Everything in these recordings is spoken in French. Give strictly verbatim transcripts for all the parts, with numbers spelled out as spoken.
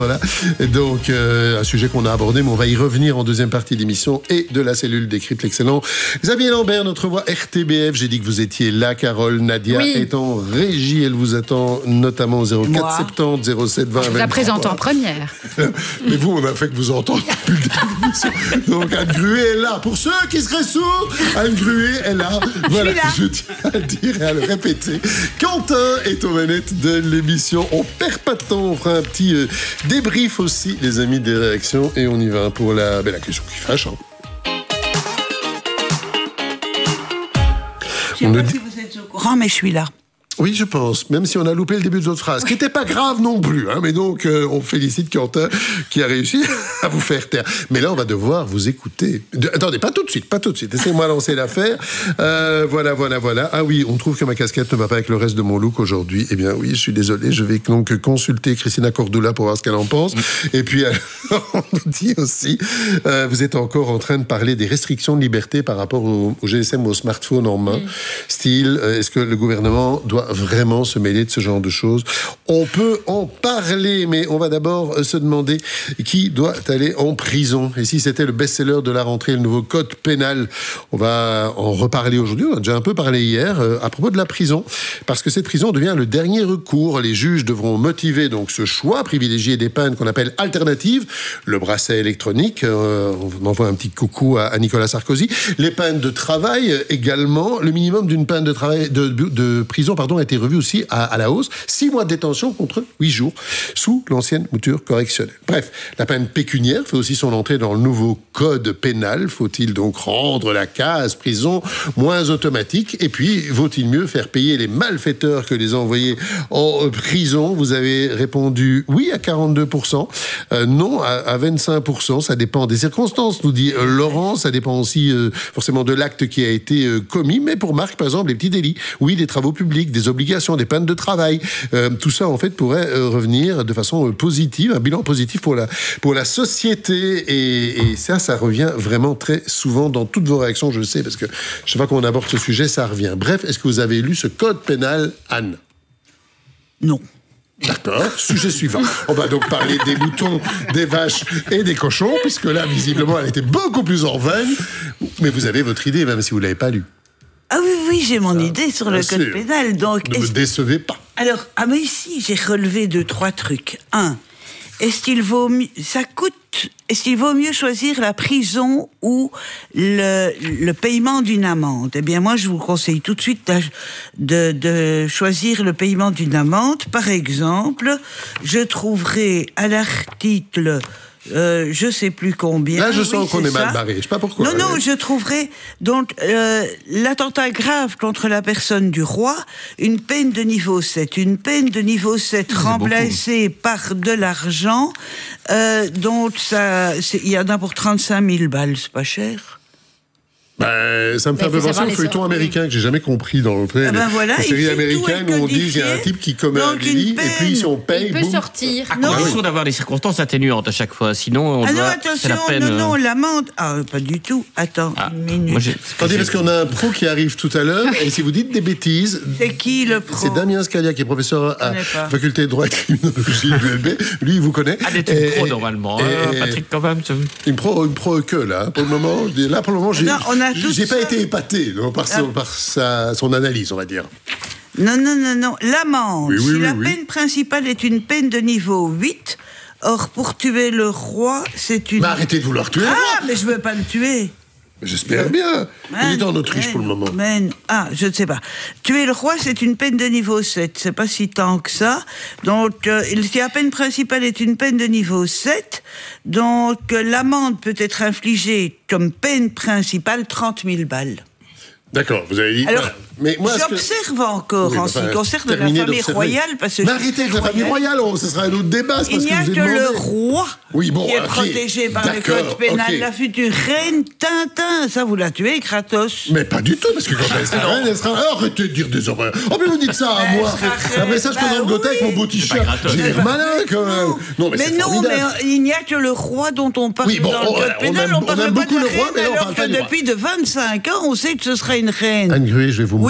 Voilà, donc euh, un sujet qu'on a abordé, mais on va y revenir en deuxième partie d'émission et de la cellule décrypte l'excellent Xavier Lambert, notre voix R T B F. J'ai dit que vous étiez là, Carole. Nadia oui. est en régie, elle vous attend notamment au zéro quatre soixante-dix zéro sept vingt. Je vous la présente en première. Mais vous, on a fait que vous entendre depuis le début de l'émission. Donc Anne Gruet est là. Pour ceux qui seraient sourds, Anne Gruet est là. Voilà, je, je tiens à le dire et à le répéter. Quentin est aux manettes de l'émission. On perd pas de temps, on fera un petit euh, débrief aussi, les amis, des réactions, et on y va pour la, ben, la question qui fâche. Hein. Je ne sais pas dit... si vous êtes au courant, mais je suis là. Oui, je pense, même si on a loupé le début de votre phrase, oui. qui n'était pas grave non plus. Hein, mais donc, euh, on félicite Quentin qui a réussi à vous faire taire. Mais là, on va devoir vous écouter. De... Attendez, pas tout de suite, pas tout de suite. Laissez-moi lancer l'affaire. Euh, voilà, voilà, voilà. Ah oui, on trouve que ma casquette ne va pas avec le reste de mon look aujourd'hui. Eh bien oui, je suis désolé. Je vais donc consulter Christina Cordula pour voir ce qu'elle en pense. Et puis, alors, on nous dit aussi, euh, vous êtes encore en train de parler des restrictions de liberté par rapport au, au G S M, au smartphone en main. Mm. Style, euh, est-ce que le gouvernement doit vraiment se mêler de ce genre de choses? On peut en parler, mais on va d'abord se demander qui doit aller en prison. Et si c'était le best-seller de la rentrée, le nouveau code pénal, on va en reparler aujourd'hui. On a déjà un peu parlé hier euh, à propos de la prison, parce que cette prison devient le dernier recours. Les juges devront motiver donc ce choix, privilégier des peines qu'on appelle alternatives, le bracelet électronique, euh, on envoie un petit coucou à, à Nicolas Sarkozy, les peines de travail également, le minimum d'une peine de travail de, de, de prison pardon a été revu aussi à, à la hausse, six mois de détention contre huit jours sous l'ancienne mouture correctionnelle. Bref, la peine pécuniaire fait aussi son entrée dans le nouveau code pénal. Faut-il donc rendre la case prison moins automatique? Et puis, vaut-il mieux faire payer les malfaiteurs que les envoyer en prison? Vous avez répondu oui à quarante-deux pour cent, euh, non à, à vingt-cinq pour cent. Ça dépend des circonstances, nous dit euh, Laurent. Ça dépend aussi euh, forcément de l'acte qui a été euh, commis. Mais pour Marc, par exemple, les petits délits, oui, des travaux publics, des obligations, des peines de travail, euh, tout ça en fait pourrait euh, revenir de façon euh, positive, un bilan positif pour la, pour la société, et, et ça, ça revient vraiment très souvent dans toutes vos réactions, je le sais, parce que chaque fois qu'on aborde ce sujet, ça revient. Bref, est-ce que vous avez lu ce code pénal, Anne? Non. D'accord, sujet suivant. On va donc parler des moutons, des vaches et des cochons, puisque là, visiblement, elle était beaucoup plus en veine, mais vous avez votre idée, même si vous ne l'avez pas lu. Ah oui, oui, j'ai mon ça, idée sur le code pénal. Donc, ne me décevez pas. Alors, ah mais ici, j'ai relevé deux, trois trucs. Un, est-ce qu'il vaut mieux... Ça coûte... Est-ce qu'il vaut mieux choisir la prison ou le, le paiement d'une amende? Eh bien, moi, je vous conseille tout de suite de, de choisir le paiement d'une amende. Par exemple, je trouverai à l'article... Euh, je sais plus combien. Là, je sens oui, qu'on est, est mal barré. Je sais pas pourquoi. Non, non, je trouverai donc euh, l'attentat grave contre la personne du roi, une peine de niveau sept, une peine de niveau sept c'est remplacée beaucoup. Par de l'argent. Euh, donc ça, il y en a pour trente-cinq mille balles, c'est pas cher. Ben, ça me fait un peu penser au feuilleton américain que j'ai jamais compris dans le fait. Ah ben voilà, les séries américaines où on dit qu'il y a un type qui commet un délit et puis si on paye, il peut boum. sortir. À condition d'avoir des circonstances atténuantes à chaque fois, sinon on ah doit. Non, attention, la peine, non, non, l'amende. Ah, pas du tout. Attends, ah, une minute. Moi, attendez, parce qu'on a un pro qui arrive tout à l'heure et si vous dites des bêtises. C'est qui le pro? C'est Damien Scalia qui est professeur à la faculté de droit et de criminologie de l'U L B. Lui, il vous connaît. Ah, des trucs pro normalement. Et, Patrick, quand même. Une pro, une pro que là. Pour le moment, là pour le moment, j'ai, j'ai pas été épaté non, par, son, par sa, son analyse, on va dire. Non, non, non, non. L'amende, oui, oui, si oui, la oui. peine principale est une peine de niveau huit, or pour tuer le roi, c'est une... Mais arrêtez de vouloir tuer le roi. Ah, mais je veux pas le tuer. J'espère bien. Man, Il est en Autriche man, pour le moment. Man. Ah, je ne sais pas. Tuer le roi, c'est une peine de niveau sept. C'est pas si tant que ça. Donc, euh, si la peine principale est une peine de niveau sept, donc euh, l'amende peut être infligée comme peine principale trente mille balles. D'accord, vous avez dit... Alors, voilà. Mais moi, j'observe que... encore oui, en ce qui concerne la famille royale, parce que... Mais arrêtez avec la famille royale, oh, ce sera un autre débat, c'est il parce n'y a que, que le roi oui, bon, qui est okay. protégé par le code pénal. Okay. La future reine Tintin, ça vous l'a tué, Kratos. Mais pas du tout, parce que quand elle sera reine, elle sera... Oh, arrêtez de dire des horreurs. Oh, mais vous dites ça à moi. Après ça, je peux dans le goûter avec mon beau t-shirt. J'ai l'air malin, quand même. Non, mais, mais non, mais il n'y a que le roi dont on parle dans le code pénal. On parle pas de la reine, alors que depuis de vingt-cinq ans, on sait que ce sera une reine. Anne Gruet, je vais vous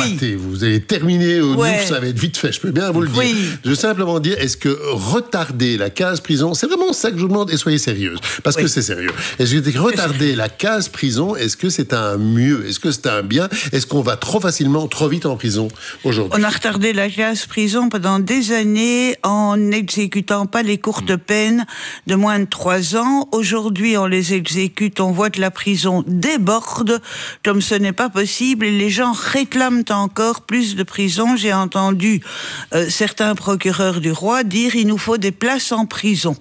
rater. Vous allez terminer au Ouais. Nouf, ça va être vite fait, je peux bien vous le dire. Oui. Je veux simplement dire, est-ce que retarder la case prison, c'est vraiment ça que je vous demande, et soyez sérieuse, parce Oui. que c'est sérieux. Est-ce que retarder la case prison, est-ce que c'est un mieux? Est-ce que c'est un bien? Est-ce qu'on va trop facilement, trop vite en prison aujourd'hui? On a retardé la case prison pendant des années en n'exécutant pas les courtes peines de moins de trois ans. Aujourd'hui, on les exécute, on voit que la prison déborde, comme ce n'est pas possible, et les gens réclament encore plus de prison. J'ai entendu euh, certains procureurs du roi dire il nous faut des places en prison.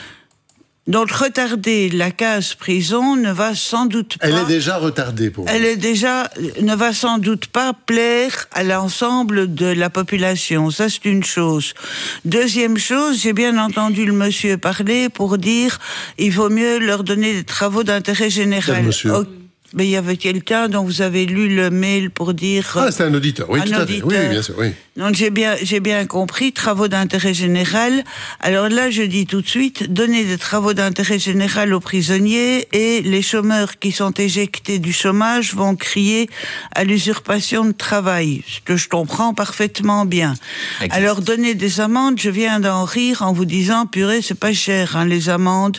Donc retarder la case prison ne va sans doute pas... Elle est déjà retardée pour vous. Elle est déjà, ne va sans doute pas plaire à l'ensemble de la population. Ça, c'est une chose. Deuxième chose, j'ai bien entendu le monsieur parler pour dire il vaut mieux leur donner des travaux d'intérêt général. Quel monsieur? Oh, mais il y avait quelqu'un dont vous avez lu le mail pour dire... Ah, c'est un auditeur, oui, un tout à fait. auditeur. Oui, bien sûr, oui. Donc j'ai bien, j'ai bien compris, travaux d'intérêt général. Alors là, je dis tout de suite, donner des travaux d'intérêt général aux prisonniers et les chômeurs qui sont éjectés du chômage vont crier à l'usurpation de travail, ce que je comprends parfaitement bien. Exact. Alors donner des amendes, je viens d'en rire en vous disant, purée, c'est pas cher, hein, les amendes.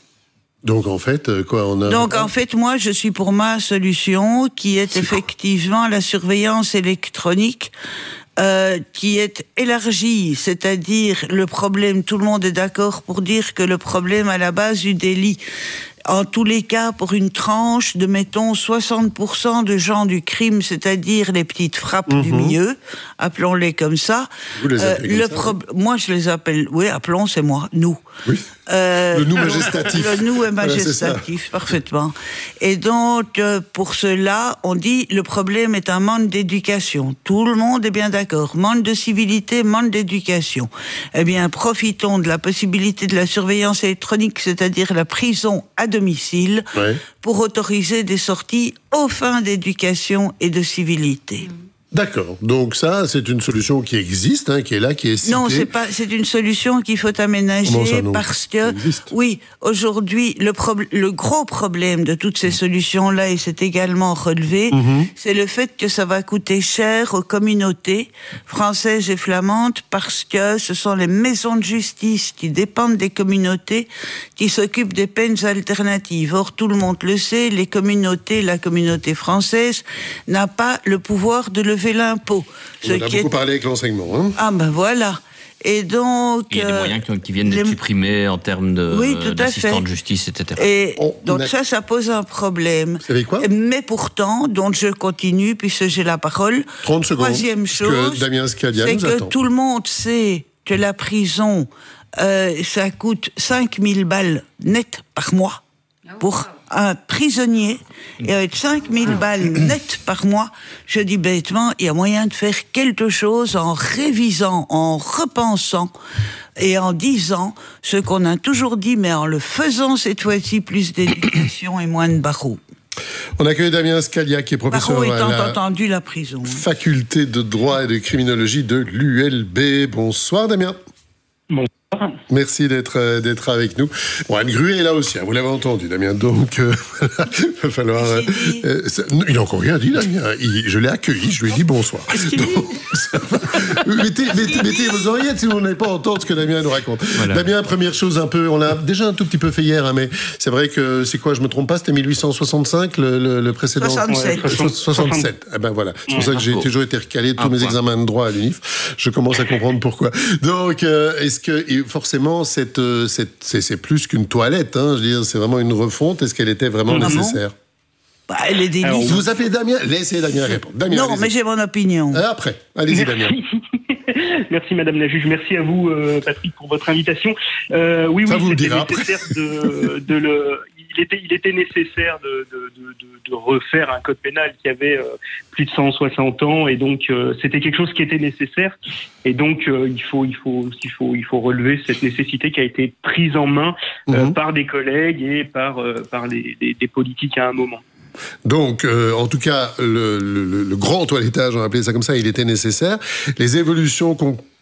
Donc en fait, euh, quoi, on a... Donc en fait, moi, je suis pour ma solution, qui est effectivement la surveillance électronique, euh, qui est élargie, c'est-à-dire le problème, tout le monde est d'accord pour dire que le problème à la base du délit, en tous les cas, pour une tranche de, mettons, soixante pour cent de gens du crime, c'est-à-dire les petites frappes Mmh. du milieu, appelons-les comme ça. Vous les appelez comme le ça, pro- Moi, je les appelle, oui, appelons, c'est moi, nous. Oui. Euh, Le nous majestatif. Le nous est Voilà, c'est ça. majestatif, parfaitement. Et donc, euh, pour cela, on dit le problème est un manque d'éducation. Tout le monde est bien d'accord. Manque de civilité, manque d'éducation. Eh bien, profitons de la possibilité de la surveillance électronique, c'est-à-dire la prison à domicile, Ouais. pour autoriser des sorties aux fins d'éducation et de civilité. D'accord. Donc ça, c'est une solution qui existe, hein, qui est là, qui est citée. Non, c'est pas. C'est une solution qu'il faut aménager. Comment ça, non? Parce Ça que existe. oui, aujourd'hui, le, prob- le gros problème de toutes ces solutions-là, et c'est également relevé, Mhm. c'est le fait que ça va coûter cher aux communautés françaises et flamandes, parce que ce sont les maisons de justice qui dépendent des communautés qui s'occupent des peines alternatives. Or, tout le monde le sait, les communautés, la communauté française n'a pas le pouvoir de lever l'impôt. On en a beaucoup parlé avec l'enseignement. Hein. Ah ben voilà. Et donc... Il y a des euh, moyens qui, qui viennent d'être les- supprimés en termes de, Oui, tout à d'assistants fait. de justice, et cetera. Et On donc a- ça, ça pose un problème. Vous savez quoi? Mais pourtant, donc je continue, puisque j'ai la parole. trente secondes. Troisième parce chose, que Damien Scalia c'est nous que attend. tout le monde sait que la prison, euh, ça coûte cinq mille balles net par mois pour un prisonnier. Et avec cinq mille balles net par mois, je dis bêtement, il y a moyen de faire quelque chose en révisant, en repensant et en disant ce qu'on a toujours dit, mais en le faisant cette fois-ci, plus d'éducation et moins de barreaux. On accueille Damien Scalia, qui est professeur Barreaux à étant la entendu la prison. faculté de droit et de criminologie de l'U L B. Bonsoir Damien. Bonsoir. Merci d'être euh, d'être avec nous. Bon, Anne Gruet est là aussi, hein, vous l'avez entendu, Damien. Donc, euh, voilà, il va falloir. euh, euh, ça- non, il n'a encore rien dit, Damien. Il- je l'ai accueilli, je lui ai dit bonsoir. Donc, ça va. mettez, mettez, mettez vos oreillettes si vous n'avez pas entendu ce que Damien nous raconte. Voilà. Damien, première chose un peu, on l'a déjà un tout petit peu fait hier, hein, mais c'est vrai que c'est quoi, je me trompe pas, c'était mille huit cent soixante-cinq le, le, le précédent. soixante-sept. Ouais, So- soixante-sept. Eh ben voilà. C'est pour ça que j'ai bravo. toujours été recalé de tous Un mes point. examens de droit à l'UNIF. Je commence à comprendre pourquoi. Donc, euh, est-ce que et forcément, cette, euh, cette, c'est, c'est plus qu'une toilette, hein, je veux dire, c'est vraiment une refonte. Est-ce qu'elle était vraiment Ah bon nécessaire? Bah, elle est Alors, délicieuse. Vous appelez Damien? Laissez Damien répondre. Damien, Non, allez-y. mais j'ai mon opinion. Euh, Après, allez-y, Damien. Merci. Merci Madame la juge. Merci à vous euh, Patrick pour votre invitation. Euh, oui, Ça, oui, vous le c'était direz après. nécessaire de, de le. Il était, il était nécessaire de, de, de, de, de refaire un code pénal qui avait euh, plus de cent soixante ans, et donc euh, c'était quelque chose qui était nécessaire. Et donc euh, il faut, il faut, il faut, il faut relever cette nécessité qui a été prise en main euh, Mhm. par des collègues et par euh, par les, des, des politiques à un moment. Donc, euh, en tout cas, le, le, le grand toilettage, on va appeler ça comme ça, il était nécessaire. Les évolutions qu'on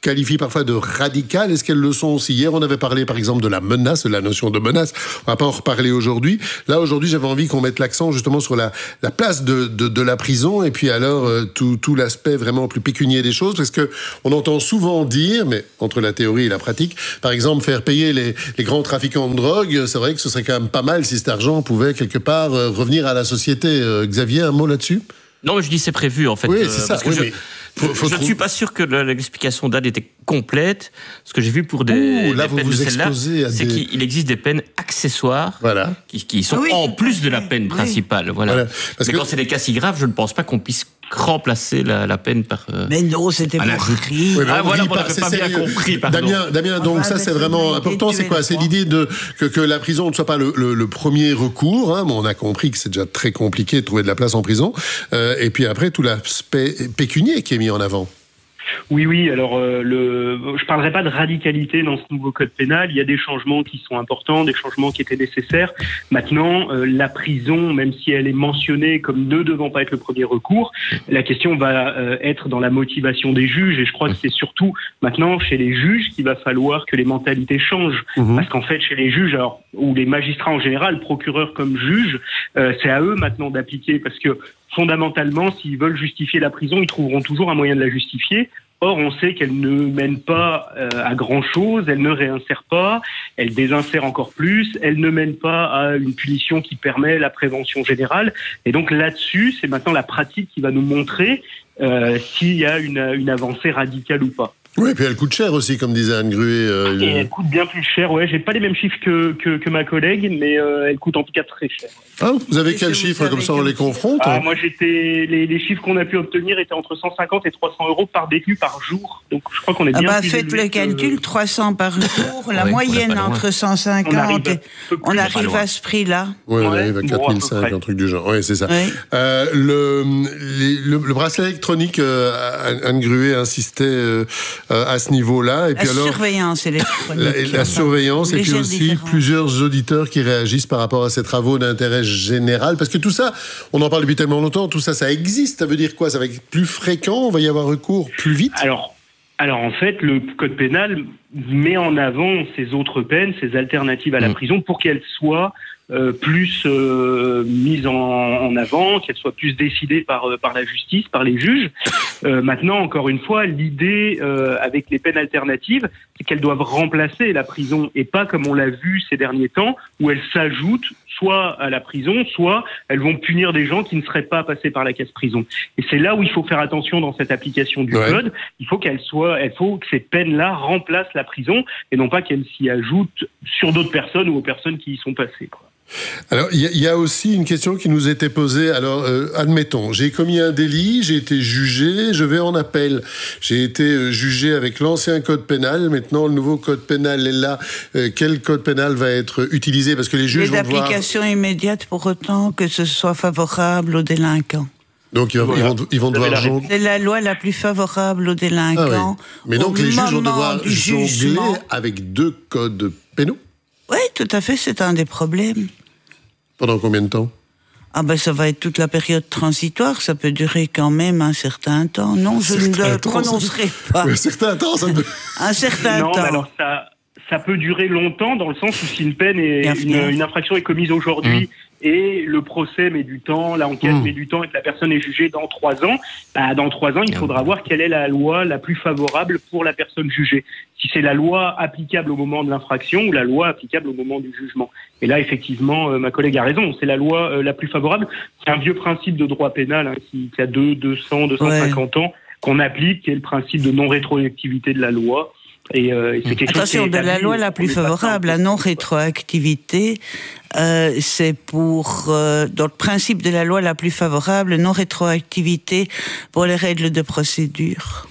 qualifient parfois de radicales. Est-ce qu'elles le sont aussi? Hier, on avait parlé, par exemple, de la menace, de la notion de menace. On va pas en reparler aujourd'hui. Là, aujourd'hui, j'avais envie qu'on mette l'accent justement sur la, la place de, de, de la prison et puis alors euh, tout, tout l'aspect vraiment plus pécunier des choses, parce que on entend souvent dire, mais entre la théorie et la pratique, par exemple, faire payer les, les grands trafiquants de drogue, c'est vrai que ce serait quand même pas mal si cet argent pouvait quelque part euh, revenir à la société. Euh, Xavier, un mot là-dessus? Non, mais je dis c'est prévu, en fait. Oui, euh, c'est ça. parce que Oui, je mais faut- faut je ne trou- suis pas sûr que le- l'explication d'Anne était complète. Ce que j'ai vu pour des, Ouh, là, des vous peines vous de celle-là, exposez à c'est des- qu'il existe des peines accessoires Voilà. qui, qui sont Oui, en tout à plus de la fait. peine Oui. principale. Voilà. Voilà. Parce Mais que- quand c'est des cas si graves, je ne pense pas qu'on puisse remplacer la, la peine par... euh, Mais non, c'était à la pour rue. rire. Oui, mais Ah, on voilà, rit on n'avait c'est pas bien sérieux. compris, pardon. Damien, Damien, donc Ah, ça mais c'est c'est vraiment une idée important. de C'est tuer quoi? le C'est roi. l'idée de que, que la prison ne soit pas le, le, le premier recours. Hein, mais on a compris que c'est déjà très compliqué de trouver de la place en prison. Euh, et puis après tout l'aspect pécunier qui est mis en avant. Oui, oui. Alors, euh, le, je parlerai pas de radicalité dans ce nouveau code pénal. Il y a des changements qui sont importants, des changements qui étaient nécessaires. Maintenant, euh, la prison, même si elle est mentionnée comme ne devant pas être le premier recours, la question va euh, être dans la motivation des juges. Et je crois que c'est surtout maintenant chez les juges qu'il va falloir que les mentalités changent. Mmh. Parce qu'en fait, chez les juges, alors, ou les magistrats en général, procureurs comme juges, euh, c'est à eux maintenant d'appliquer. Parce que fondamentalement, s'ils veulent justifier la prison, ils trouveront toujours un moyen de la justifier. Or, on sait qu'elle ne mène pas euh, à grand-chose, elle ne réinsère pas, elle désinsère encore plus, elle ne mène pas à une punition qui permet la prévention générale. Et donc là-dessus, c'est maintenant la pratique qui va nous montrer euh, s'il y a une, une avancée radicale ou pas. Oui, et puis elle coûte cher aussi, comme disait Anne Gruet. Euh, Et elle coûte bien plus cher, ouais. J'ai pas les mêmes chiffres que, que, que ma collègue, mais euh, elle coûte en tout cas très cher. Ah, vous avez Et quel vous chiffre? savez Comme ça, on quel les chiffre confronte. Ah, hein. moi, j'étais les, les chiffres qu'on a pu obtenir étaient entre cent cinquante et trois cents euros par détenu par jour. Donc, je crois qu'on est Ah bien bah, plus faites élevé le que- calcul, trois cents par jour, la Oui, on moyenne est pas loin. entre cent cinquante On arrive et un peu plus, on pas arrive loin. à ce prix-là. Oui, on Ouais, arrive à bon, quatre mille cinq, à peu près. un truc du genre. Oui, c'est ça. Oui. Euh, le, les- le, le bracelet électronique, euh, Anne Gruet insistait euh, euh, à ce niveau-là. Et La puis alors, surveillance électronique. la, la surveillance et puis Légère aussi différence. plusieurs auditeurs qui réagissent par rapport à ces travaux d'intérêt général. Parce que tout ça, on en parle depuis tellement longtemps, tout ça, ça existe. Ça veut dire quoi? Ça va être plus fréquent? On va y avoir recours plus vite? Alors, alors en fait, le code pénal met en avant ces autres peines, ces alternatives à la Mmh. prison, pour qu'elles soient euh, plus euh, mises en, en avant, qu'elles soient plus décidées par, euh, par la justice, par les juges. Euh, maintenant, encore une fois, l'idée euh, avec les peines alternatives, c'est qu'elles doivent remplacer la prison et pas comme on l'a vu ces derniers temps, où elles s'ajoutent soit à la prison, soit elles vont punir des gens qui ne seraient pas passés par la case prison. Et c'est là où il faut faire attention dans cette application du Ouais. code. Il faut qu'elle soit, il faut que ces peines-là remplacent la prison et non pas qu'elles s'y ajoutent sur d'autres personnes ou aux personnes qui y sont passées, quoi. Alors, il y, y a aussi une question qui nous était posée. Alors, euh, admettons, j'ai commis un délit, j'ai été jugé, je vais en appel. J'ai été euh, jugé avec l'ancien code pénal. Maintenant, le nouveau code pénal est là. Euh, quel code pénal va être utilisé? Parce que les juges Et vont devoir... d'application immédiate pour autant que ce soit favorable aux délinquants. Donc, ils, vont- Voilà. ils vont, ils vont Vous avez devoir la jongler. C'est la loi la plus favorable aux Ah délinquants. oui. Mais donc, au les juges vont moment devoir du jongler jugement. avec deux codes pénaux. Oui, tout à fait, c'est un des problèmes. Pendant combien de temps? Ah ben ça va être toute la période transitoire, ça peut durer quand même un certain temps. Non, je ne Certain le temps, prononcerai pas. Un certain temps, ça peut... Un certain Non, mais temps. alors ça, ça peut durer longtemps dans le sens où si une peine est, Bien une, sûr. une infraction est commise aujourd'hui et le procès met du temps, l'enquête Mmh. met du temps et que la personne est jugée dans trois ans, bah, dans trois ans, il faudra voir quelle est la loi la plus favorable pour la personne jugée. Si c'est la loi applicable au moment de l'infraction ou la loi applicable au moment du jugement. Et là, effectivement, euh, ma collègue a raison, c'est la loi euh, la plus favorable. C'est un vieux principe de droit pénal hein, qui, qui a deux, deux cents, deux cent cinquante ans qu'on applique, qui est le principe de non-rétroactivité de la loi. Et, euh, et c'est quelque Attention, chose qui de est la établi, loi la on plus met pas ça en favorable, la question, quoi. non-rétroactivité, euh, c'est pour, euh, dans le principe de la loi la plus favorable, non-rétroactivité pour les règles de procédure.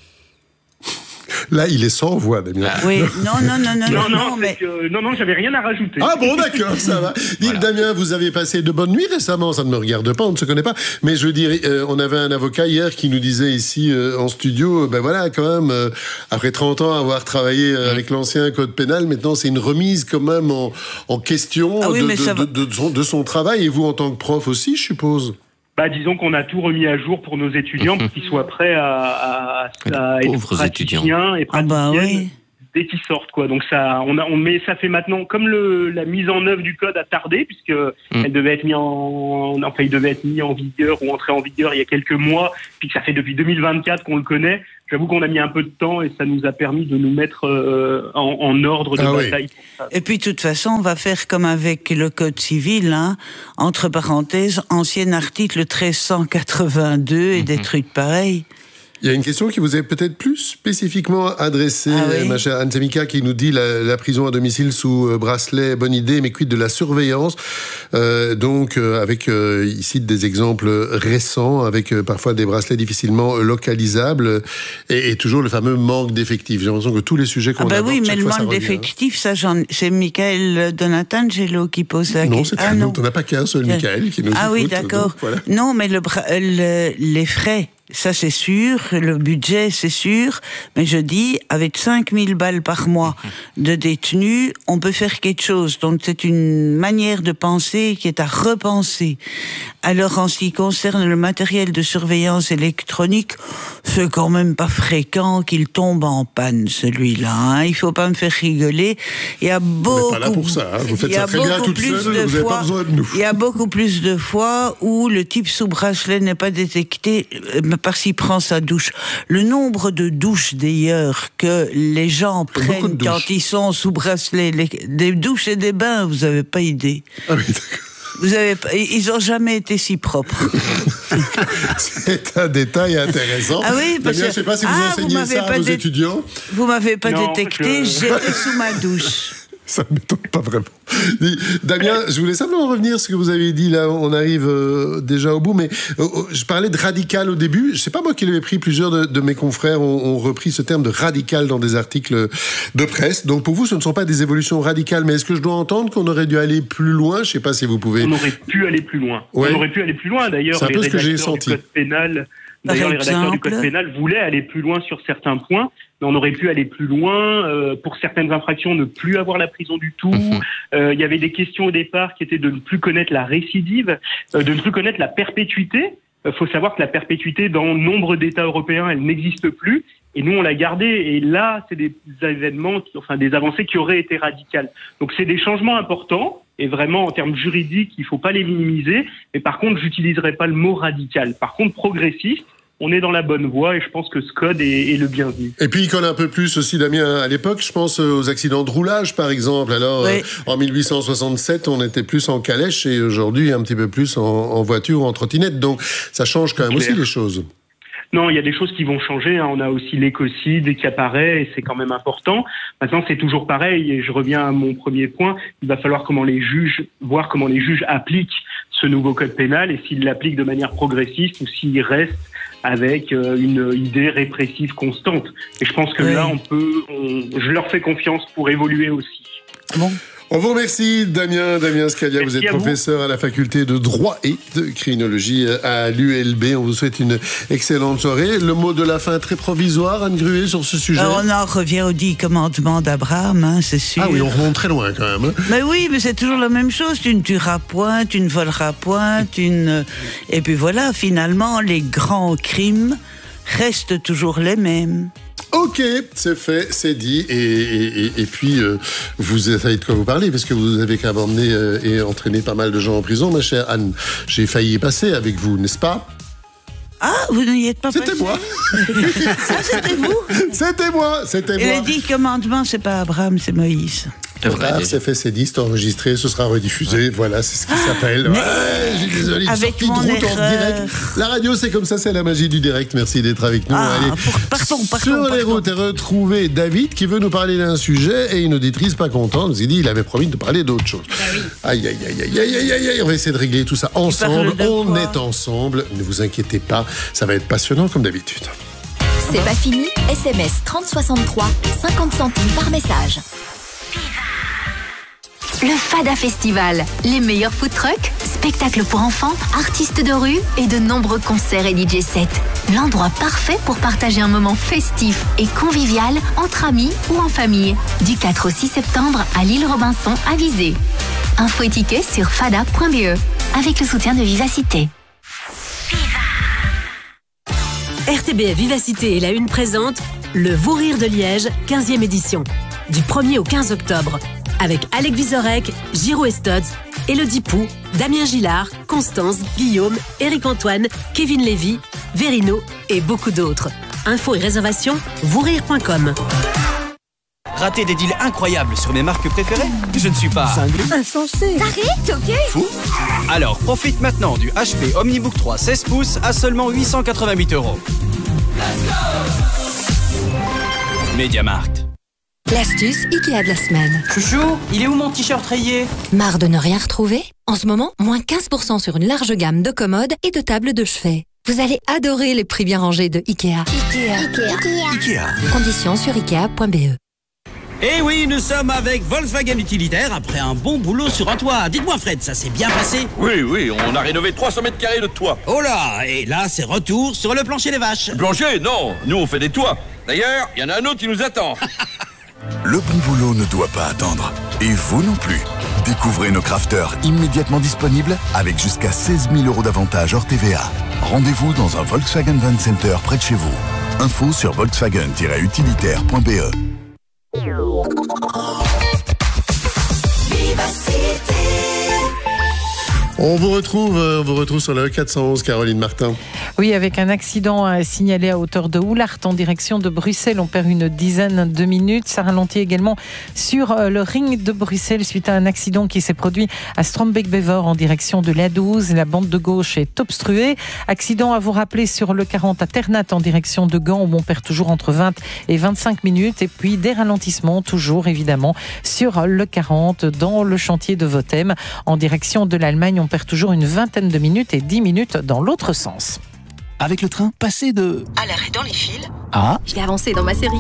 Là, il est sans voix, Damien. Oui, non, non, non, non, Non, non, non, mais... c'est que- non, non, j'avais rien à rajouter. Ah bon, d'accord, ça va. Dites, Damien, vous avez passé de bonnes nuits récemment, ça ne me regarde pas, on ne se connaît pas. Mais je veux dire, euh, on avait un avocat hier qui nous disait ici euh, en studio, euh, ben voilà, quand même, euh, après trente ans avoir travaillé euh, avec l'ancien code pénal, maintenant c'est une remise quand même en, en question Ah oui, de, mais de- ça va- de- de son, de son travail. Et vous, en tant que prof aussi, je suppose. Bah, disons qu'on a tout remis à jour pour nos étudiants pour qu'ils soient prêts à, à, à être Pauvres praticiens étudiants. et Ah bah praticiennes oui. dès qu'ils sortent, quoi. Donc ça, on a, on met, ça fait maintenant, comme le, la mise en œuvre du code a tardé, puisque Mm. elle devait être mis en, enfin, il devait être mis en vigueur ou entré en vigueur il y a quelques mois, puis que ça fait depuis deux mille vingt-quatre qu'on le connaît. J'avoue qu'on a mis un peu de temps et ça nous a permis de nous mettre euh, en, en ordre de Ah oui. bataille pour ça. Et puis, de toute façon, on va faire comme avec le Code civil, hein, entre parenthèses, ancien article treize cent quatre-vingt-deux et des trucs pareils. Il y a une question qui vous est peut-être plus spécifiquement adressée, Ah oui. ma chère Anne Semika, qui nous dit la, la prison à domicile sous euh, bracelet, bonne idée, mais quid de la surveillance. Euh, donc, euh, avec euh, ici des exemples récents, avec euh, parfois des bracelets difficilement localisables, et, et toujours le fameux manque d'effectifs. J'ai l'impression que tous les sujets qu'on Ah bah aborde, oui, mais chaque le fois, ça manque revient, d'effectifs, ça, j'en- c'est Michael Donatangelo qui pose la hein. Non, question. c'est Ah nous. non. On n'a pas qu'un seul Michael qui nous Ah oui, écoute, d'accord. donc voilà. Non, mais le, bra- le- les frais, ça c'est sûr, le budget c'est sûr, mais je dis, avec cinq mille balles par mois de détenus, on peut faire quelque chose. Donc c'est une manière de penser qui est à repenser. Alors en ce qui concerne le matériel de surveillance électronique, c'est quand même pas fréquent qu'il tombe en panne celui-là. Hein. Il faut pas me faire rigoler. Il y a beaucoup. On n'est pas là pour ça. Hein. Vous faites il y a ça très bien beaucoup toute plus seule, de vous n'avez pas fois- besoin de nous. Il y a beaucoup plus de fois où le type sous bracelet n'est pas détecté euh, parce qu'il prend sa douche. Le nombre de douches d'ailleurs que les gens Beaucoup de prennent douches. quand ils sont sous bracelet, les- des douches et des bains, vous n'avez pas idée. Ah oui, d'accord. Vous avez pas, ils ont jamais été si propres. C'est un détail intéressant. Ah oui, parce Damien, que- je ne sais pas si vous Ah, vous enseignez m'avez ça à pas vos dé- étudiants. Vous m'avez pas Non, détecté, je- j'étais sous ma douche. Ça ne m'étonne pas vraiment. Dis, Damien, je voulais simplement revenir sur ce que vous avez dit là. On arrive euh, déjà au bout, mais euh, je parlais de radical au début. Je sais pas moi qui l'avais pris. Plusieurs de, de mes confrères ont, ont repris ce terme de radical dans des articles de presse. Donc pour vous, ce ne sont pas des évolutions radicales, mais est-ce que je dois entendre qu'on aurait dû aller plus loin? Je sais pas si vous pouvez. On aurait pu aller plus loin. Ouais. On aurait pu aller plus loin. D'ailleurs, C'est un les peu ce que j'ai rédacteurs du senti. code pénal, Par d'ailleurs, les rédacteurs du exemple. code pénal voulaient aller plus loin sur certains points, mais on aurait pu aller plus loin. Euh, pour certaines infractions, ne plus avoir la prison du tout. Mhm. Euh, Il y avait des questions au départ qui étaient de ne plus connaître la récidive, euh, de ne plus connaître la perpétuité. Il faut savoir que la perpétuité, dans nombre d'États européens, elle n'existe plus. Et nous, on l'a gardée. Et là, c'est des événements, qui, enfin des avancées qui auraient été radicales. Donc, c'est des changements importants. Et vraiment, en termes juridiques, il ne faut pas les minimiser. Mais par contre, j'utiliserai pas le mot radical. Par contre, progressiste, on est dans la bonne voie. Et je pense que ce code est, est le bienvenu. Et puis il colle un peu plus aussi, Damien, à l'époque. Je pense euh, aux accidents de roulage, par exemple. Alors, Oui. euh, en mille huit cent soixante-sept, on était plus en calèche et aujourd'hui, un petit peu plus en, en voiture ou en trottinette. Donc, ça change quand même Clair. aussi les choses. Non, il y a des choses qui vont changer. Hein. On a aussi l'écocide qui apparaît et c'est quand même important. Maintenant, c'est toujours pareil et je reviens à mon premier point. Il va falloir comment les juges, voir comment les juges appliquent ce nouveau code pénal et s'ils l'appliquent de manière progressiste ou s'ils restent avec euh, une idée répressive constante. Et je pense que Oui. là, on peut, on, je leur fais confiance pour évoluer aussi. Bon. On vous remercie, Damien. Damien Scalia, vous Merci êtes à vous. professeur à la faculté de droit et de criminologie à l'U L B. On vous souhaite une excellente soirée. Le mot de la fin très provisoire, Anne Gruet, sur ce sujet. Alors, on en revient aux dix commandements d'Abraham, hein, c'est sûr. Ah oui, on remonte très loin quand même. hein. Mais oui, mais c'est toujours la même chose. Tu ne tueras point, tu ne voleras point, tu ne... Et puis voilà, finalement, les grands crimes restent toujours les mêmes. Ok, c'est fait, c'est dit. Et, et, et, et puis, euh, vous savez de quoi vous parlez, parce que vous avez quand même emmené euh, et entraîné pas mal de gens en prison, ma chère Anne. J'ai failli y passer avec vous, n'est-ce pas? Ah, vous n'y êtes pas C'était passé? moi. Ah, c'était vous? C'était moi, c'était Et moi. les dix commandements, c'est pas Abraham, c'est Moïse. C'est vrai, Ah, déjà. c'est fait, c'est dit, c'est enregistré, ce sera rediffusé. Voilà, c'est ce qui s'appelle. mais- Ouais, j'ai désolé, une Avec sortie de mon route en erreur. direct. La radio, c'est comme ça, c'est la magie du direct. Merci d'être avec nous. Ah, Allez, pour- pardon, pardon, sur les pardon. routes et retrouver David qui veut nous parler d'un sujet et une auditrice pas contente. Vous avez dit, il avait promis de nous parler d'autre chose. Aïe, aïe, aïe, aïe, aïe, aïe, aïe, aïe. On va essayer de régler tout ça ensemble. parles de On quoi est ensemble. Ne vous inquiétez pas, ça va être passionnant comme d'habitude. C'est pas fini, S M S trente soixante-trois, cinquante centimes par message. Le Fada Festival, les meilleurs food trucks, spectacles pour enfants, artistes de rue et de nombreux concerts et D J sets. L'endroit parfait pour partager un moment festif et convivial entre amis ou en famille. Du quatre au six septembre à l'île Robinson à Visé. Info et tickets sur fada point b e avec le soutien de Vivacité. R T B F Vivacité et la Une présente le Vous Rire de Liège, quinzième édition. Du premier au quinze octobre. Avec Alec Vizorek, Giro Estotz, Élodie Pou, Damien Gillard, Constance, Guillaume, Éric-Antoine, Kevin Lévy, Verino et beaucoup d'autres. Infos et réservations, vous rire point com. Rater des deals incroyables sur mes marques préférées? Je ne suis pas cinglé, Insensé. T'arrêtes, ok? fou. Alors profite maintenant du H P Omnibook trois seize pouces à seulement huit cent quatre-vingt-huit euros. Mediamarkt. L'astuce Ikea de la semaine. Chouchou, il est où mon t-shirt rayé? Marre de ne rien retrouver? En ce moment, moins quinze pour cent sur une large gamme de commodes et de tables de chevet. Vous allez adorer les prix bien rangés de Ikea. Ikea. Ikea. Ikea. Conditions sur ikea point b e. Eh oui, nous sommes avec Volkswagen Utilitaire après un bon boulot sur un toit. Dites-moi Fred, ça s'est bien passé? Oui, oui, on a rénové trois cents mètres carrés de toit. Oh là, et là c'est retour sur le plancher des vaches. Le plancher? Non, nous on fait des toits. D'ailleurs, il y en a un autre qui nous attend. Le bon boulot ne doit pas attendre. Et vous non plus. Découvrez nos crafters immédiatement disponibles avec jusqu'à seize mille euros d'avantages hors T V A. Rendez-vous dans un Volkswagen Van Center près de chez vous. Info sur volkswagen tiret utilitaire point b e. On vous retrouve, on vous retrouve sur le quatre cent onze, Caroline Martin. Oui, avec un accident signalé à hauteur de Oulart en direction de Bruxelles. On perd une dizaine de minutes. Ça ralentit également sur le ring de Bruxelles suite à un accident qui s'est produit à Strombeek-Bever en direction de l'A douze. La bande de gauche est obstruée. Accident à vous rappeler sur le quarante à Ternat en direction de Gand où on perd toujours entre vingt et vingt-cinq minutes. Et puis des ralentissements toujours évidemment sur le quarante dans le chantier de Votem en direction de l'Allemagne. On perd toujours une vingtaine de minutes et dix minutes dans l'autre sens. Avec le train, passez de... À l'arrêt dans les fils. Ah. Je l'ai avancé dans ma série.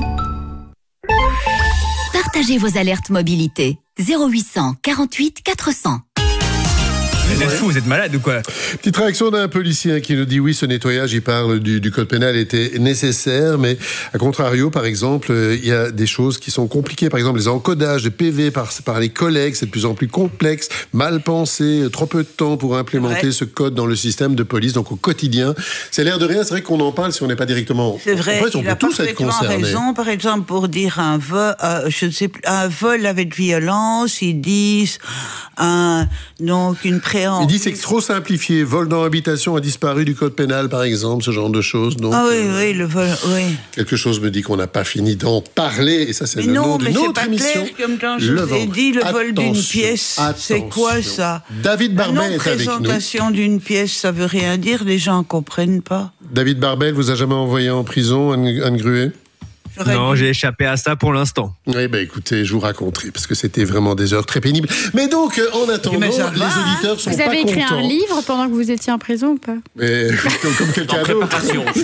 Partagez vos alertes mobilité. zéro huit cent quarante-huit quatre cents. Vous êtes fou, vous êtes malade ou quoi? Petite réaction d'un policier qui nous dit oui, ce nettoyage, il parle du, du code pénal, était nécessaire, mais à contrario, par exemple, il y a des choses qui sont compliquées. Par exemple, les encodages de P V par, par les collègues, c'est de plus en plus complexe, mal pensé, trop peu de temps pour implémenter ouais. ce code dans le système de police, donc au quotidien. C'est l'air de rien, c'est vrai qu'on en parle si on n'est pas directement... C'est vrai, en fait, on il peut a tous être concernés. raison, par exemple, pour dire un vol, euh, je ne sais plus, un vol avec violence, ils disent un, donc une préhension. Il dit c'est trop simplifié. Vol dans l'habitation a disparu du code pénal, par exemple, ce genre de choses. Donc, ah oui, euh, oui, le vol, oui. Quelque chose me dit qu'on n'a pas fini d'en parler, et ça, c'est mais le non, nom d'une autre émission. Non, mais c'est pas clair, comme quand je vous ai dit, le vol d'une pièce, c'est quoi ça? David Barbel est avec nous. Non-présentation d'une pièce, ça veut rien dire, les gens ne comprennent pas. David Barbel vous a jamais envoyé en prison, Anne, Anne Gruet? Non, j'ai échappé à ça pour l'instant. Oui, ben écoutez, je vous raconterai, parce que c'était vraiment des heures très pénibles. Mais donc, en attendant, les va, auditeurs hein sont vous pas contents. Vous avez écrit un livre pendant que vous étiez en prison ou pas? Mais comme, comme quelqu'un d'autre.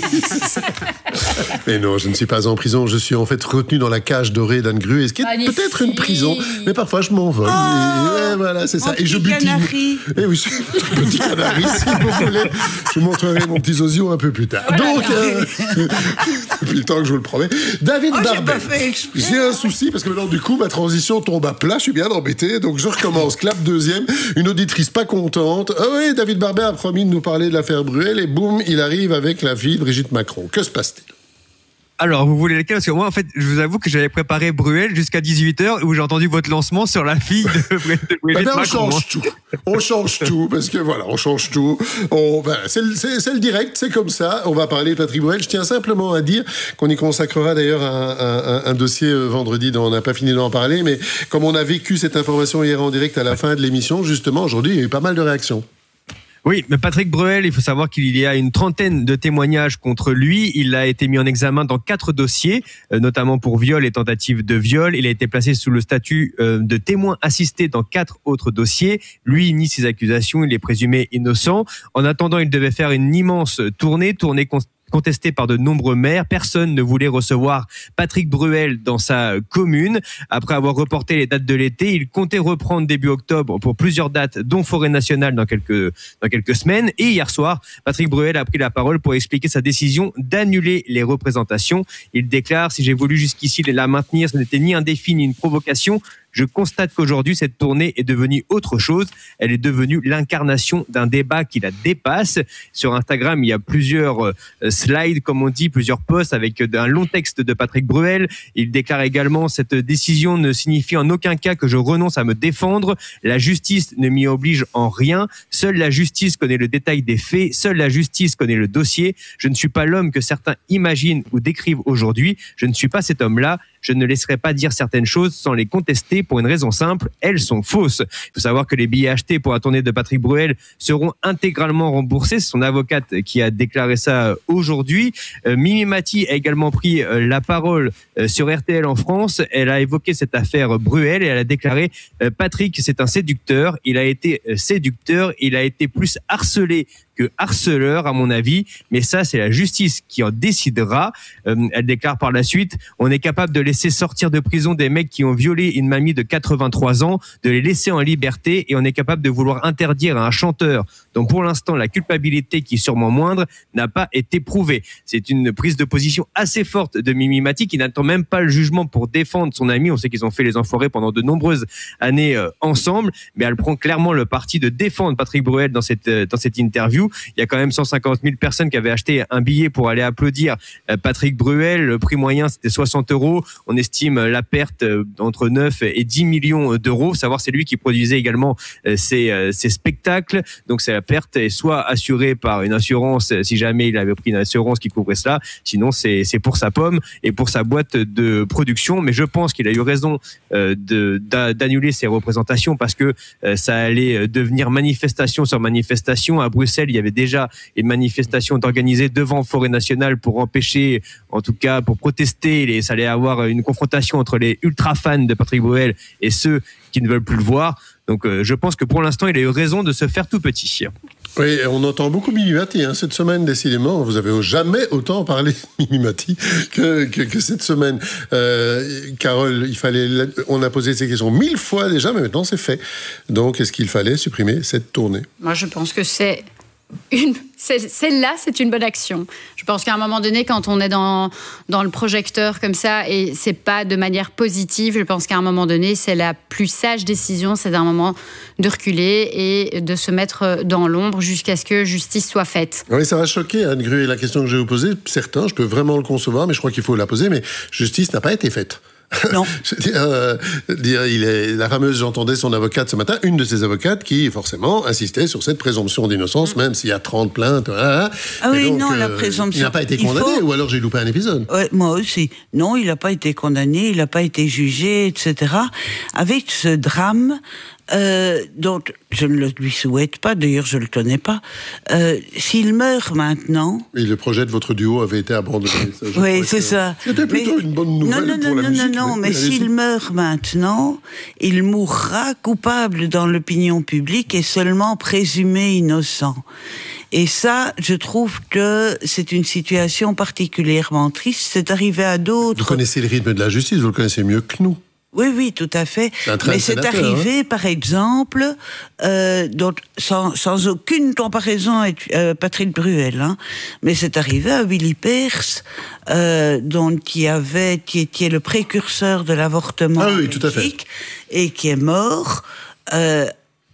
Mais non, je ne suis pas en prison. Je suis en fait retenu dans la cage dorée d'Anne Gruet, ce qui est peut-être une prison, mais parfois je m'envole. Oh, et, et voilà, c'est ça. Et je butine. Et oui, petit canari, si vous voulez. Je vous montrerai mon petit osio un peu plus tard. Voilà, donc, euh, depuis le temps que je vous le promets. David oh, Barbel, j'ai un souci parce que maintenant du coup ma transition tombe à plat, je suis bien embêté, donc je recommence. Clap deuxième, une auditrice pas contente. Ah oui, David Barbel a promis de nous parler de l'affaire Bruel et boum, il arrive avec la fille de Brigitte Macron. Que se passe-t-il? Alors, vous voulez lequel? Parce que moi, en fait, je vous avoue que j'avais préparé Bruel jusqu'à dix-huit heures où j'ai entendu votre lancement sur la fille de, de Brigitte bah ben, Macron. On change tout. On change tout, parce que voilà, on change tout. On, ben, c'est, le, c'est, c'est le direct, c'est comme ça. On va parler de Patrick Bruel. Je tiens simplement à dire qu'on y consacrera d'ailleurs un, un, un dossier vendredi dont on n'a pas fini d'en parler, mais comme on a vécu cette information hier en direct à la fin de l'émission, justement, aujourd'hui, il y a eu pas mal de réactions. Oui, mais Patrick Bruel, il faut savoir qu'il y a une trentaine de témoignages contre lui. Il a été mis en examen dans quatre dossiers, notamment pour viol et tentative de viol. Il a été placé sous le statut de témoin assisté dans quatre autres dossiers. Lui, il nie ses accusations, il est présumé innocent. En attendant, il devait faire une immense tournée, tournée contesté par de nombreux maires. Personne ne voulait recevoir Patrick Bruel dans sa commune. Après avoir reporté les dates de l'été, il comptait reprendre début octobre pour plusieurs dates, dont Forêt Nationale dans quelques, dans quelques semaines. Et hier soir, Patrick Bruel a pris la parole pour expliquer sa décision d'annuler les représentations. Il déclare « Si j'ai voulu jusqu'ici la maintenir, ce n'était ni un défi ni une provocation. Je constate qu'aujourd'hui, cette tournée est devenue autre chose. Elle est devenue l'incarnation d'un débat qui la dépasse. Sur Instagram, il y a plusieurs euh, slides, comme on dit, plusieurs posts avec un long texte de Patrick Bruel. Il déclare également: cette décision ne signifie en aucun cas que je renonce à me défendre. La justice ne m'y oblige en rien. Seule la justice connaît le détail des faits. Seule la justice connaît le dossier. Je ne suis pas l'homme que certains imaginent ou décrivent aujourd'hui. Je ne suis pas cet homme-là. Je ne laisserai pas dire certaines choses sans les contester pour une raison simple, elles sont fausses. Il faut savoir que les billets achetés pour la tournée de Patrick Bruel seront intégralement remboursés. C'est son avocate qui a déclaré ça aujourd'hui. Euh, Mimi Mati a également pris euh, la parole euh, sur R T L en France. Elle a évoqué cette affaire Bruel et elle a déclaré euh, Patrick, c'est un séducteur. Il a été euh, séducteur. Il a été plus harcelé que harceleur, à mon avis, mais ça, c'est la justice qui en décidera. Euh, elle déclare par la suite: on est capable de laisser sortir de prison des mecs qui ont violé une mamie de quatre-vingt-trois ans, de les laisser en liberté, et on est capable de vouloir interdire à un chanteur dont pour l'instant la culpabilité, qui est sûrement moindre, n'a pas été prouvée. C'est une prise de position assez forte de Mimi Mati, qui n'attend même pas le jugement pour défendre son ami. On sait qu'ils ont fait les enfoirés pendant de nombreuses années euh, ensemble, mais elle prend clairement le parti de défendre Patrick Bruel dans cette, euh, dans cette interview. Il y a quand même cent cinquante mille personnes qui avaient acheté un billet pour aller applaudir Patrick Bruel. Le prix moyen, c'était soixante euros. On estime la perte entre neuf et dix millions d'euros. Faut savoir, c'est lui qui produisait également ces, ces spectacles. Donc, c'est la perte est soit assurée par une assurance, si jamais il avait pris une assurance qui couvrait cela. Sinon, c'est, c'est pour sa pomme et pour sa boîte de production. Mais je pense qu'il a eu raison de, d'annuler ces représentations parce que ça allait devenir manifestation sur manifestation. À Bruxelles, il y avait déjà une manifestation organisée devant Forêt Nationale pour empêcher, en tout cas pour protester, et ça allait avoir une confrontation entre les ultra fans de Patrick Bruel et ceux qui ne veulent plus le voir. Donc euh, je pense que pour l'instant, il a eu raison de se faire tout petit. Oui, on entend beaucoup Mimi Mati hein, cette semaine, décidément. Vous avez jamais autant parlé de Mimi Mati que, que, que cette semaine. Euh, Carole, il fallait, on a posé ces questions mille fois déjà, mais maintenant c'est fait. Donc, est-ce qu'il fallait supprimer cette tournée ? Moi, je pense que c'est Une, c'est, celle-là, c'est une bonne action. Je pense qu'à un moment donné, quand on est dans, dans le projecteur comme ça, et c'est pas de manière positive, je pense qu'à un moment donné, c'est la plus sage décision, c'est d'un moment de reculer et de se mettre dans l'ombre jusqu'à ce que justice soit faite. Oui, ça va choquer, Anne Gruet, la question que je vais vous poser. Certains, je peux vraiment le concevoir, mais je crois qu'il faut la poser, mais justice n'a pas été faite. Non. euh, dire, il est, la fameuse, j'entendais son avocate ce matin, une de ses avocates qui, forcément, insistait sur cette présomption d'innocence, mmh. même s'il y a trente plaintes. Hein, ah oui, donc, non, euh, la présomption. Il n'a pas été condamné, faut... ou alors j'ai loupé un épisode. Ouais, moi aussi. Non, il n'a pas été condamné, il n'a pas été jugé, et cetera. Avec ce drame, euh, dont je ne le lui souhaite pas, d'ailleurs je ne le connais pas, euh, s'il meurt maintenant... Et le projet de votre duo avait été abandonné. Ça, oui, c'est ça. C'était plutôt mais... une bonne nouvelle non, non, pour non, la non, musique. Non, non, mais, mais s'il meurt maintenant, il mourra coupable dans l'opinion publique et seulement présumé innocent. Et ça, je trouve que c'est une situation particulièrement triste. C'est arrivé à d'autres... Vous connaissez le rythme de la justice, vous le connaissez mieux que nous. Oui, oui, tout à fait. Mais c'est arrivé, hein. par exemple, euh, donc, sans, sans aucune comparaison avec euh, Patrick Bruel, hein, mais c'est arrivé à Willy Peirce, euh, donc, qui, avait, qui, qui est le précurseur de l'avortement ah, oui, en tout à fait. et qui est mort euh,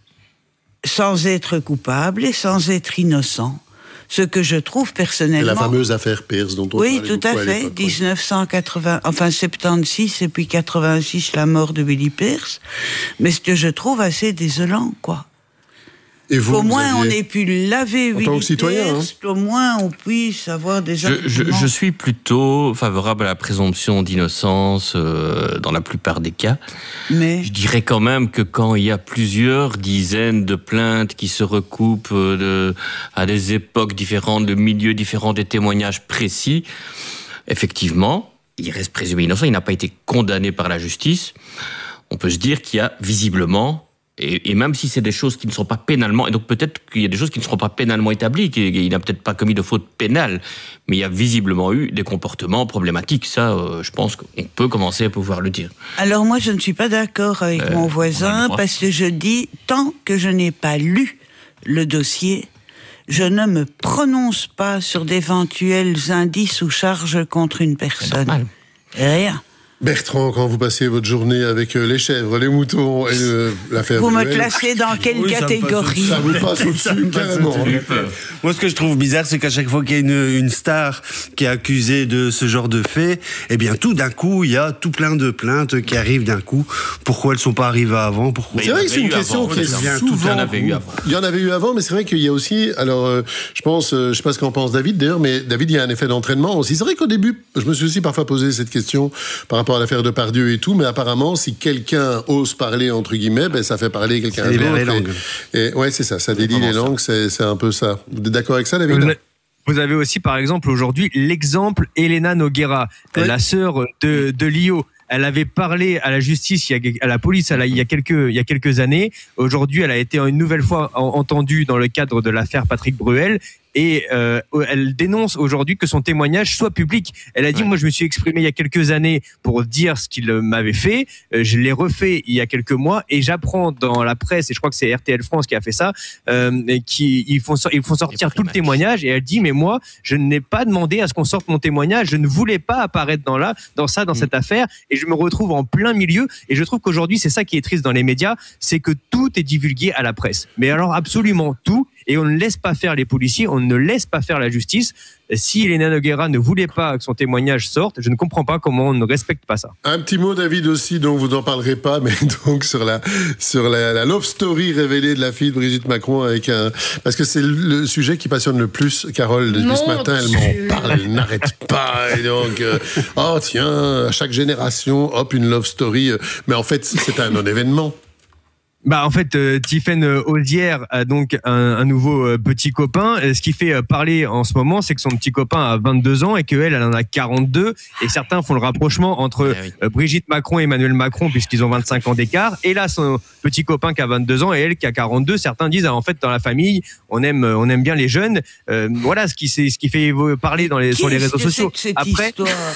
sans être coupable et sans être innocent. Ce que je trouve personnellement... Et la fameuse affaire Peirce dont on oui, parlait tout à fait, à dix-neuf cent quatre-vingts, enfin soixante-seize et puis quatre-vingt-six, la mort de Willy Peirce. Mais ce que je trouve assez désolant, quoi. Et vous, Au vous moins, aviez... on ait pu laver Willy Peirce, citoyen, hein. Au moins, on puisse avoir des je, je, je suis plutôt favorable à la présomption d'innocence euh, dans la plupart des cas. Mais... Je dirais quand même que quand il y a plusieurs dizaines de plaintes qui se recoupent de, à des époques différentes, de milieux différents, des témoignages précis, effectivement, il reste présumé innocent, il n'a pas été condamné par la justice. On peut se dire qu'il y a visiblement... Et, et même si c'est des choses qui ne sont pas pénalement, et donc peut-être qu'il y a des choses qui ne seront pas pénalement établies, qu'il n'a peut-être pas commis de faute pénale, mais il y a visiblement eu des comportements problématiques. Ça, euh, je pense qu'on peut commencer à pouvoir le dire. Alors moi, je ne suis pas d'accord avec euh, mon voisin, parce que je dis, tant que je n'ai pas lu le dossier, je ne me prononce pas sur d'éventuels indices ou charges contre une personne. Rien. Bertrand, quand vous passez votre journée avec euh, les chèvres, les moutons et euh, l'affaire Vous me Bruel, classez dans quelle Oui, ça me passe catégorie? ça vous passe au-dessus carrément. Moi, ce que je trouve bizarre, c'est qu'à chaque fois qu'il y a une, une star qui est accusée de ce genre de fait, eh bien, tout d'un coup, il y a tout plein de plaintes qui arrivent d'un coup. Pourquoi elles sont pas arrivées avant? Pourquoi... C'est vrai que c'est une question qui est souvent. Il y en avait eu avant, mais c'est vrai qu'il y a aussi. Alors, euh, je pense, euh, je sais pas ce qu'en pense David d'ailleurs, mais David, il y a un effet d'entraînement aussi. C'est vrai qu'au début, je me suis aussi parfois posé cette question par rapport à l'affaire de Pardieu et tout, mais apparemment, si quelqu'un ose parler entre guillemets, ben ça fait parler quelqu'un d'autre. libère les langues. Et, et ouais, c'est ça, ça délie les langues, c'est, c'est un peu ça. Vous êtes d'accord avec ça, David? Vous, vous avez aussi, par exemple, aujourd'hui, l'exemple Elena Nogueira, ouais. la sœur de, de Lio. Elle avait parlé à la justice, il y a, à la police, il y a quelques, il y a quelques années. Aujourd'hui, elle a été une nouvelle fois entendue dans le cadre de l'affaire Patrick Bruel. Et euh, elle dénonce aujourd'hui que son témoignage soit public. Elle a dit, ouais. moi je me suis exprimé il y a quelques années pour dire ce qu'il m'avait fait, euh, je l'ai refait il y a quelques mois et j'apprends dans la presse, et je crois que c'est R T L France qui a fait ça, euh, qui, ils, font, ils font sortir tout le témoignage, et elle dit, mais moi je n'ai pas demandé à ce qu'on sorte mon témoignage, je ne voulais pas apparaître dans, là, dans ça, dans mmh. cette affaire, et je me retrouve en plein milieu. Et je trouve qu'aujourd'hui c'est ça qui est triste dans les médias, c'est que tout est divulgué à la presse, mais alors absolument tout. Et on ne laisse pas faire les policiers, on ne laisse pas faire la justice. Si Elena Nogueira ne voulait pas que son témoignage sorte, je ne comprends pas comment on ne respecte pas ça. Un petit mot, David, aussi, donc vous n'en parlerez pas, mais donc sur la sur la, la love story révélée de la fille de Brigitte Macron avec un, parce que c'est le sujet qui passionne le plus Carole depuis Mon ce matin. Elle Dieu. m'en parle, elle n'arrête pas. Et donc, euh, oh tiens, à chaque génération, hop, une love story. Mais en fait, c'est un non-événement. Bah en fait, euh, Tiffaine Auzière a donc un, un nouveau euh, petit copain. Et ce qui fait euh, parler en ce moment, c'est que son petit copain a vingt-deux ans et qu'elle, elle en a quarante-deux. Et certains font le rapprochement entre ah oui. euh, Brigitte Macron et Emmanuel Macron, puisqu'ils ont vingt-cinq ans d'écart. Et là, son petit copain qui a vingt-deux ans et elle qui a quarante-deux. Certains disent, ah, en fait, dans la famille, on aime, on aime bien les jeunes. Euh, voilà ce qui, c'est, ce qui fait parler dans les, sur les réseaux sociaux. Après.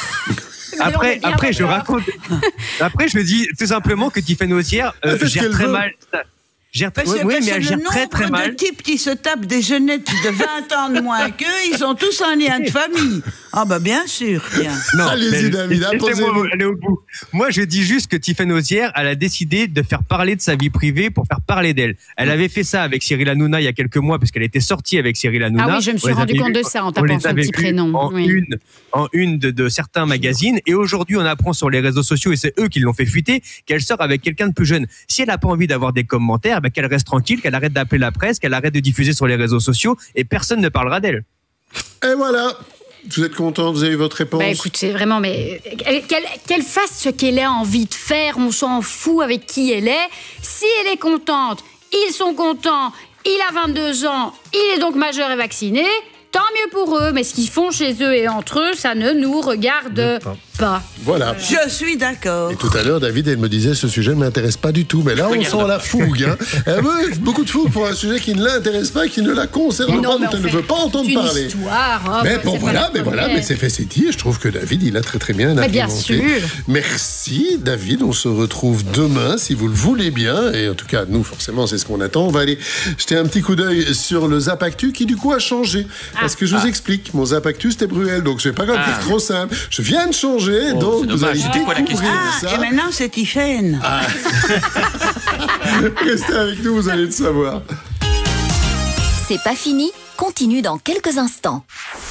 Après, après, je raconte. Après, je me dis tout simplement que Tiffaine Auzière euh, gère très veut. mal. Gère parce oui, que, oui, parce mais elle gère très très mal. Le nombre de types qui se tapent des jeunettes de vingt ans de moins qu'eux, ils ont tous un lien de famille. Ah bah bien sûr. Bien. Non, allez-y, David, posez-vous. Aller au bout. Moi, je dis juste que Tiffaine Auzière, elle a décidé de faire parler de sa vie privée pour faire parler d'elle. Elle avait fait ça avec Cyril Hanouna il y a quelques mois, parce qu'elle était sortie avec Cyril Hanouna. Ah oui, je me suis rendu compte de ça en tapant son petit prénom. En oui. une, en une de, de certains magazines. Et aujourd'hui, on apprend sur les réseaux sociaux, et c'est eux qui l'ont fait fuiter, qu'elle sort avec quelqu'un de plus jeune. Si elle n'a pas envie d'avoir des commentaires, ben qu'elle reste tranquille, qu'elle arrête d'appeler la presse, qu'elle arrête de diffuser sur les réseaux sociaux, et personne ne parlera d'elle. Et voilà. Vous êtes content, vous avez eu votre réponse? Bah écoutez, vraiment, mais qu'elle, qu'elle fasse ce qu'elle a envie de faire, on s'en fout avec qui elle est. Si elle est contente, ils sont contents, il a vingt-deux ans, il est donc majeur et vacciné, tant mieux pour eux, mais ce qu'ils font chez eux et entre eux, ça ne nous regarde pas. pas. Voilà. Je suis d'accord. Et tout à l'heure, David, elle me disait, ce sujet ne m'intéresse pas du tout. Mais là, on Regarde. sent la fougue. Hein. Elle veut beaucoup de fougue pour un sujet qui ne l'intéresse pas, qui ne la concerne non, pas, dont elle ne veut pas entendre une parler. Histoire, oh, mais bon, voilà, mais voilà, mais c'est fait, c'est dit. Je trouve que David, il a très très bien argumenté. Bien sûr. Merci, David. On se retrouve demain, si vous le voulez bien. Et en tout cas, nous, forcément, c'est ce qu'on attend. On va aller jeter un petit coup d'œil sur le Zap Actu, qui du coup a changé. Ah. Parce que je vous ah. explique, mon Zap Actu, c'était Bruel. Donc, je vais pas comme ah. faire trop simple. Je viens de changer, oh, donc vous allez découvrir ah, ça. Et maintenant, c'est Tiffaine. Ah. Restez avec nous, vous allez le savoir. C'est pas fini, continue dans quelques instants.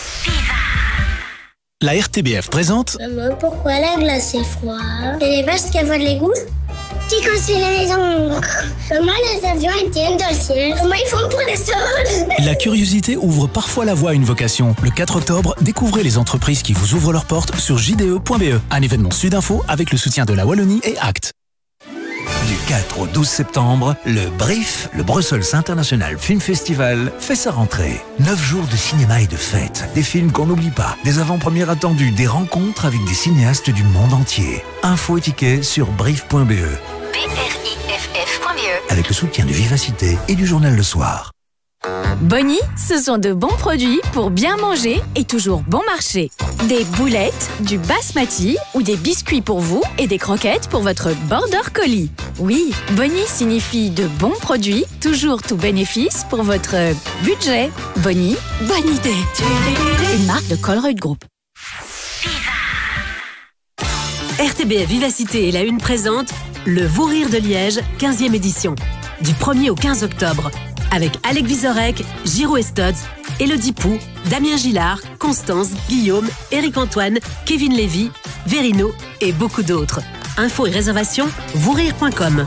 La R T B F présente... Maman, pourquoi la glace est froide? C'est les vaches qui avalent les gousses? Qui construit les maisons? Comment les avions ils tiennent dans le ciel? Comment ils font pour les sols? La curiosité ouvre parfois la voie à une vocation. Le quatre octobre, découvrez les entreprises qui vous ouvrent leurs portes sur j d e point b e. Un événement Sudinfo avec le soutien de la Wallonie et Act. Du quatre au douze septembre, le BRIF, le Brussels International Film Festival, fait sa rentrée. Neuf jours de cinéma et de fêtes, des films qu'on n'oublie pas, des avant-premières attendues, des rencontres avec des cinéastes du monde entier. Infos et tickets sur brif point b e. B R I F F point B E. Avec le soutien de Vivacité et du journal Le Soir. Bonnie, ce sont de bons produits pour bien manger et toujours bon marché. Des boulettes, du basmati ou des biscuits pour vous et des croquettes pour votre border collie. Oui, Bonnie signifie de bons produits, toujours tout bénéfice pour votre budget. Bonnie, bonne idée. Une marque de Colruyt Group. R T B F Vivacité et la Une présente le Vous Rire de Liège, quinzième édition. Du premier au quinze octobre. Avec Alec Vizorek, Giro Estods, Elodie Pou, Damien Gillard, Constance, Guillaume, Éric Antoine, Kevin Lévy, Verino et beaucoup d'autres. Infos et réservations, vous rire point com.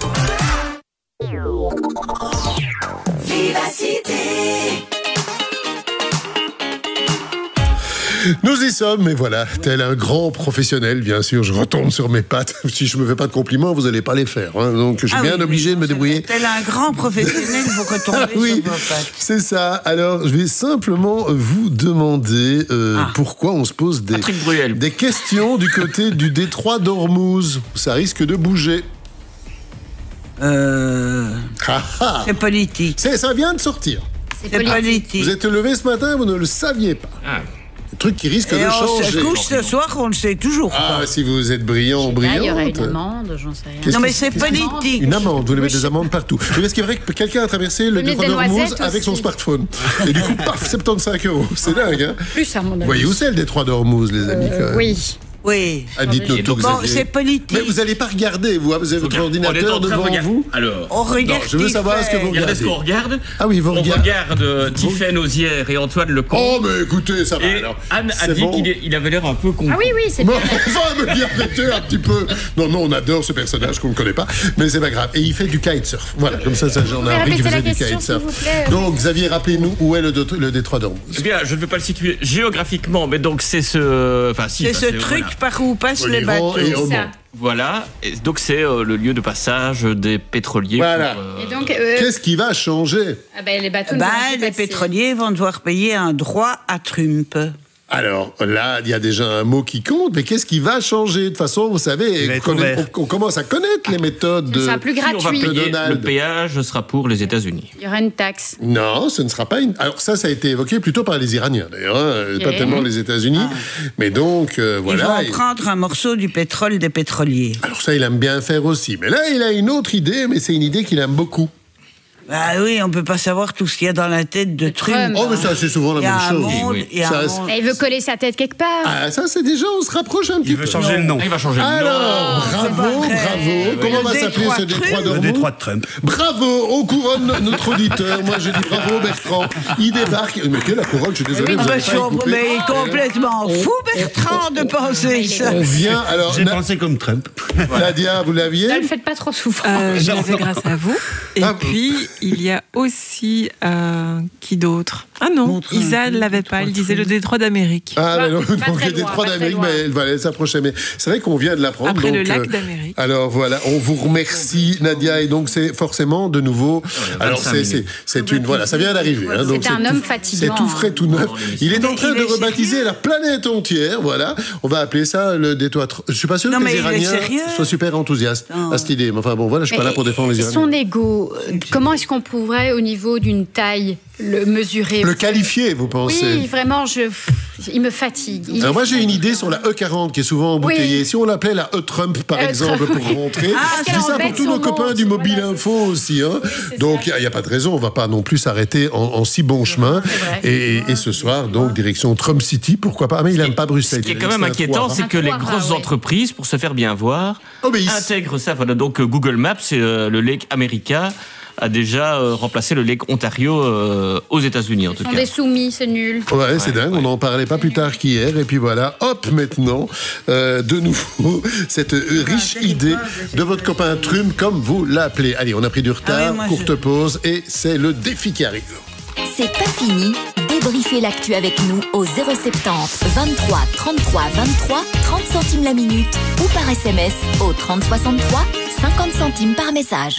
Vivacité. Nous y sommes, mais voilà, tel un grand professionnel, bien sûr, je retombe sur mes pattes. Si je me fais pas de compliments, vous allez pas les faire. Hein. Donc, je suis ah bien oui, obligé de me débrouiller. Tel un grand professionnel, vous retombez ah, oui, sur vos pattes. C'est ça. Alors, je vais simplement vous demander euh, ah. pourquoi on se pose des, des questions du côté du détroit d'Ormuz. Ça risque de bouger. Euh... Ah, ah. C'est politique. C'est, ça vient de sortir. C'est, c'est politique. politique. Vous êtes levé ce matin, vous ne le saviez pas. Ah. Truc qui risque et de on changer. On se couche ce soir, on le sait toujours. Ah, pas. Si vous êtes brillant ou brillante. Il y aurait une amende, j'en sais rien. Qu'est-ce non, mais c'est politique. Une amende, vous mettez des amendes partout. Mais est-ce qu'il est vrai que quelqu'un a traversé le détroit d'Ormuz avec son smartphone. Et du coup, paf, soixante-quinze euros. C'est dingue, hein. Plus, à mon avis. Vous voyez où c'est le détroit d'Ormuz, les amis, euh, quand même. Oui. Oui. Ah, dites-nous tout, bon, c'est politique. Mais vous n'allez pas regarder, vous, vous avez votre ordinateur devant vous. Alors, on regarde. Non, je veux savoir ce que vous regardez. Regardez ce qu'on regarde. Ah oui, vous on regardez. On regarde euh, Tiffaine Ozière et Antoine Lecomte. Oh, mais écoutez, ça va et alors. Anne a dit bon. qu'il est, il avait l'air un peu con. Ah oui, oui, c'est bon, bien. Enfin, me dire arrêtez un petit peu. Non, non, on adore ce personnage qu'on ne connaît pas, mais c'est pas grave. Et il fait du kitesurf. Voilà, comme ça, ça j'en ai appris qu'il faisait du kitesurf. Donc, Xavier, rappelez-nous où est le, le détroit d'Ormuz. Eh bien, je ne veux pas le situer géographiquement, mais donc c'est ce. Enfin, si. C'est ce truc par où passe le bateau. Et au ça. Voilà, et donc c'est euh, le lieu de passage des pétroliers. Voilà. Pour, euh... et donc, euh... qu'est-ce qui va changer? Ah ben, les bateaux bah, les pétroliers vont devoir payer un droit à Trump. Alors là, il y a déjà un mot qui compte, mais qu'est-ce qui va changer? De toute façon, vous savez, on, connaît, on, on commence à connaître les méthodes de, ce sera plus gratuit. On va payer, le péage sera pour les États-Unis. Il y aura une taxe. Non, ce ne sera pas une. Alors ça, ça a été évoqué plutôt par les Iraniens, d'ailleurs, hein, okay. Pas tellement les États-Unis. Ah. Mais donc, euh, voilà. Ils vont prendre un morceau du pétrole des pétroliers. Alors ça, il aime bien faire aussi. Mais là, il a une autre idée, mais c'est une idée qu'il aime beaucoup. Bah oui, on peut pas savoir tout ce qu'il y a dans la tête de Trump. Oh, mais ça, c'est souvent la même chose. Monde, oui. il, ça, il veut coller sa tête quelque part. Ah, ça, c'est déjà, on se rapproche un petit il peu. Il veut changer non. le nom. Il va changer Alors, le nom. Alors, bravo, bravo. Comment va s'appeler ce détroit d'Ormuz? Le détroit de Trump. Bravo, on couronne notre auditeur. Moi, je dis bravo, Bertrand. Il débarque. Mais quelle la couronne, je suis désolé. Oui, vous avez pas mais complètement fou, Bertrand, de penser ça. On vient, alors. J'ai pensé comme Trump. Nadia, vous l'aviez? Ne le faites pas trop souvent. Euh, je l'avais grâce à vous. Et ah, puis, il y a aussi. Euh, qui d'autre? Ah non, Montre Isa ne l'avait pas, elle disait le détroit d'Amérique. Ah, bah, non, donc le détroit d'Amérique, mais elle, voilà, elle s'approchait. Mais c'est vrai qu'on vient de l'apprendre. Après donc, le lac euh, d'Amérique. Alors voilà, on vous remercie, Nadia. Et donc, c'est forcément de nouveau. Alors, c'est, c'est, c'est une. Voilà, ça vient d'arriver. Hein, c'est un homme fatigant. C'est tout frais, tout neuf. Il est en train de rebaptiser la planète entière. Voilà. On va appeler ça le détroit. Je suis pas sûr que les Iraniens soient super enthousiastes à cette idée. Mais enfin bon, voilà, je suis pas là pour défendre les Iraniens. Son ego, comment est-ce qu'on pourrait, au niveau d'une taille, le mesurer? Le qualifier, vous pensez? Oui, vraiment, je... il me fatigue. Il Alors moi, j'ai une idée sur la E quarante qui est souvent embouteillée. Oui. Si on l'appelait la E-Trump, par e exemple, pour rentrer. Ah, je dis ça pour tous nos copains du Mobile voilà, Info aussi. Hein. Oui, donc, il n'y a, a pas de raison. On ne va pas non plus s'arrêter en, en si bon chemin. Et, et ce soir, donc, direction Trump City, pourquoi pas? Ah, mais il n'aime pas Bruxelles. Ce qui est quand même inquiétant, c'est que les grosses entreprises, pour se faire bien voir, intègrent ça. Voilà, donc, Google Maps, c'est euh, le Lake America, a déjà euh, remplacé le Lake Ontario euh, aux États-Unis en tout cas. Ils sont des soumis, c'est nul. Ouais, c'est ouais, dingue, ouais. On n'en parlait pas plus tard qu'hier. Et puis voilà, hop, maintenant, euh, de nouveau, cette riche idée de votre copain Trump, comme vous l'appelez. Allez, on a pris du retard, ah oui, courte je... pause, et c'est le défi qui arrive. C'est pas fini. Débriefez l'actu avec nous au zéro soixante-dix vingt-trois trente-trois vingt-trois, trente centimes la minute ou par S M S au trente soixante-trois, cinquante centimes par message.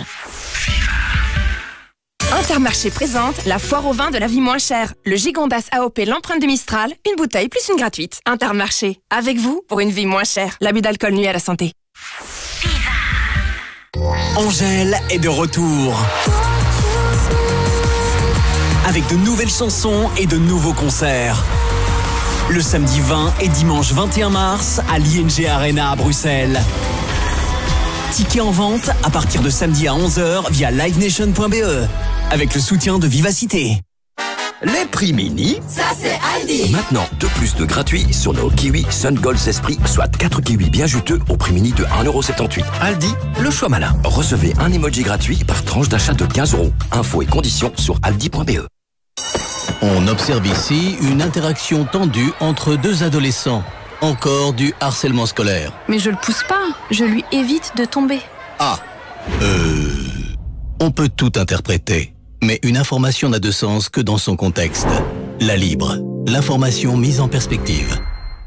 Intermarché présente la foire au vin de la vie moins chère. Le Gigondas A O P l'empreinte de Mistral, une bouteille plus une gratuite. Intermarché, avec vous pour une vie moins chère. L'abus d'alcool nuit à la santé. Angèle est de retour. Avec de nouvelles chansons et de nouveaux concerts. Le samedi vingt et dimanche vingt et un mars à l'I N G Arena à Bruxelles. Tickets en vente à partir de samedi à onze heures via live nation point b e avec le soutien de Vivacité. Les prix mini, ça c'est Aldi. Maintenant, deux plus de gratuits sur nos kiwis Sun Gold Esprit, soit quatre kiwis bien juteux au prix mini de un euro soixante-dix-huit. Aldi, le choix malin. Recevez un emoji gratuit par tranche d'achat de quinze euros. Infos et conditions sur aldi point b e. On observe ici une interaction tendue entre deux adolescents. Encore du harcèlement scolaire. Mais je le pousse pas, je lui évite de tomber. Ah, euh... on peut tout interpréter. Mais une information n'a de sens que dans son contexte. La Libre, l'information mise en perspective.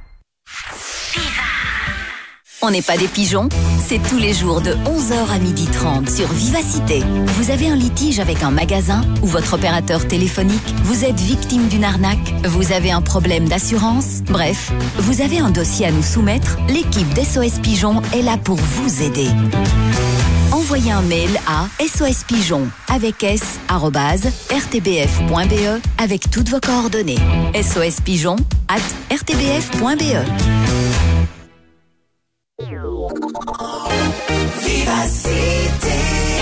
On n'est pas des pigeons, c'est tous les jours de onze heures à midi trente sur Vivacité. Vous avez un litige avec un magasin ou votre opérateur téléphonique, vous êtes victime d'une arnaque, vous avez un problème d'assurance, bref, vous avez un dossier à nous soumettre, l'équipe d'S O S Pigeon est là pour vous aider. Envoyez un mail à sospigeon avec s arobase r t b f point b e avec toutes vos coordonnées. sospigeon arobase r t b f point b e. Vivacité.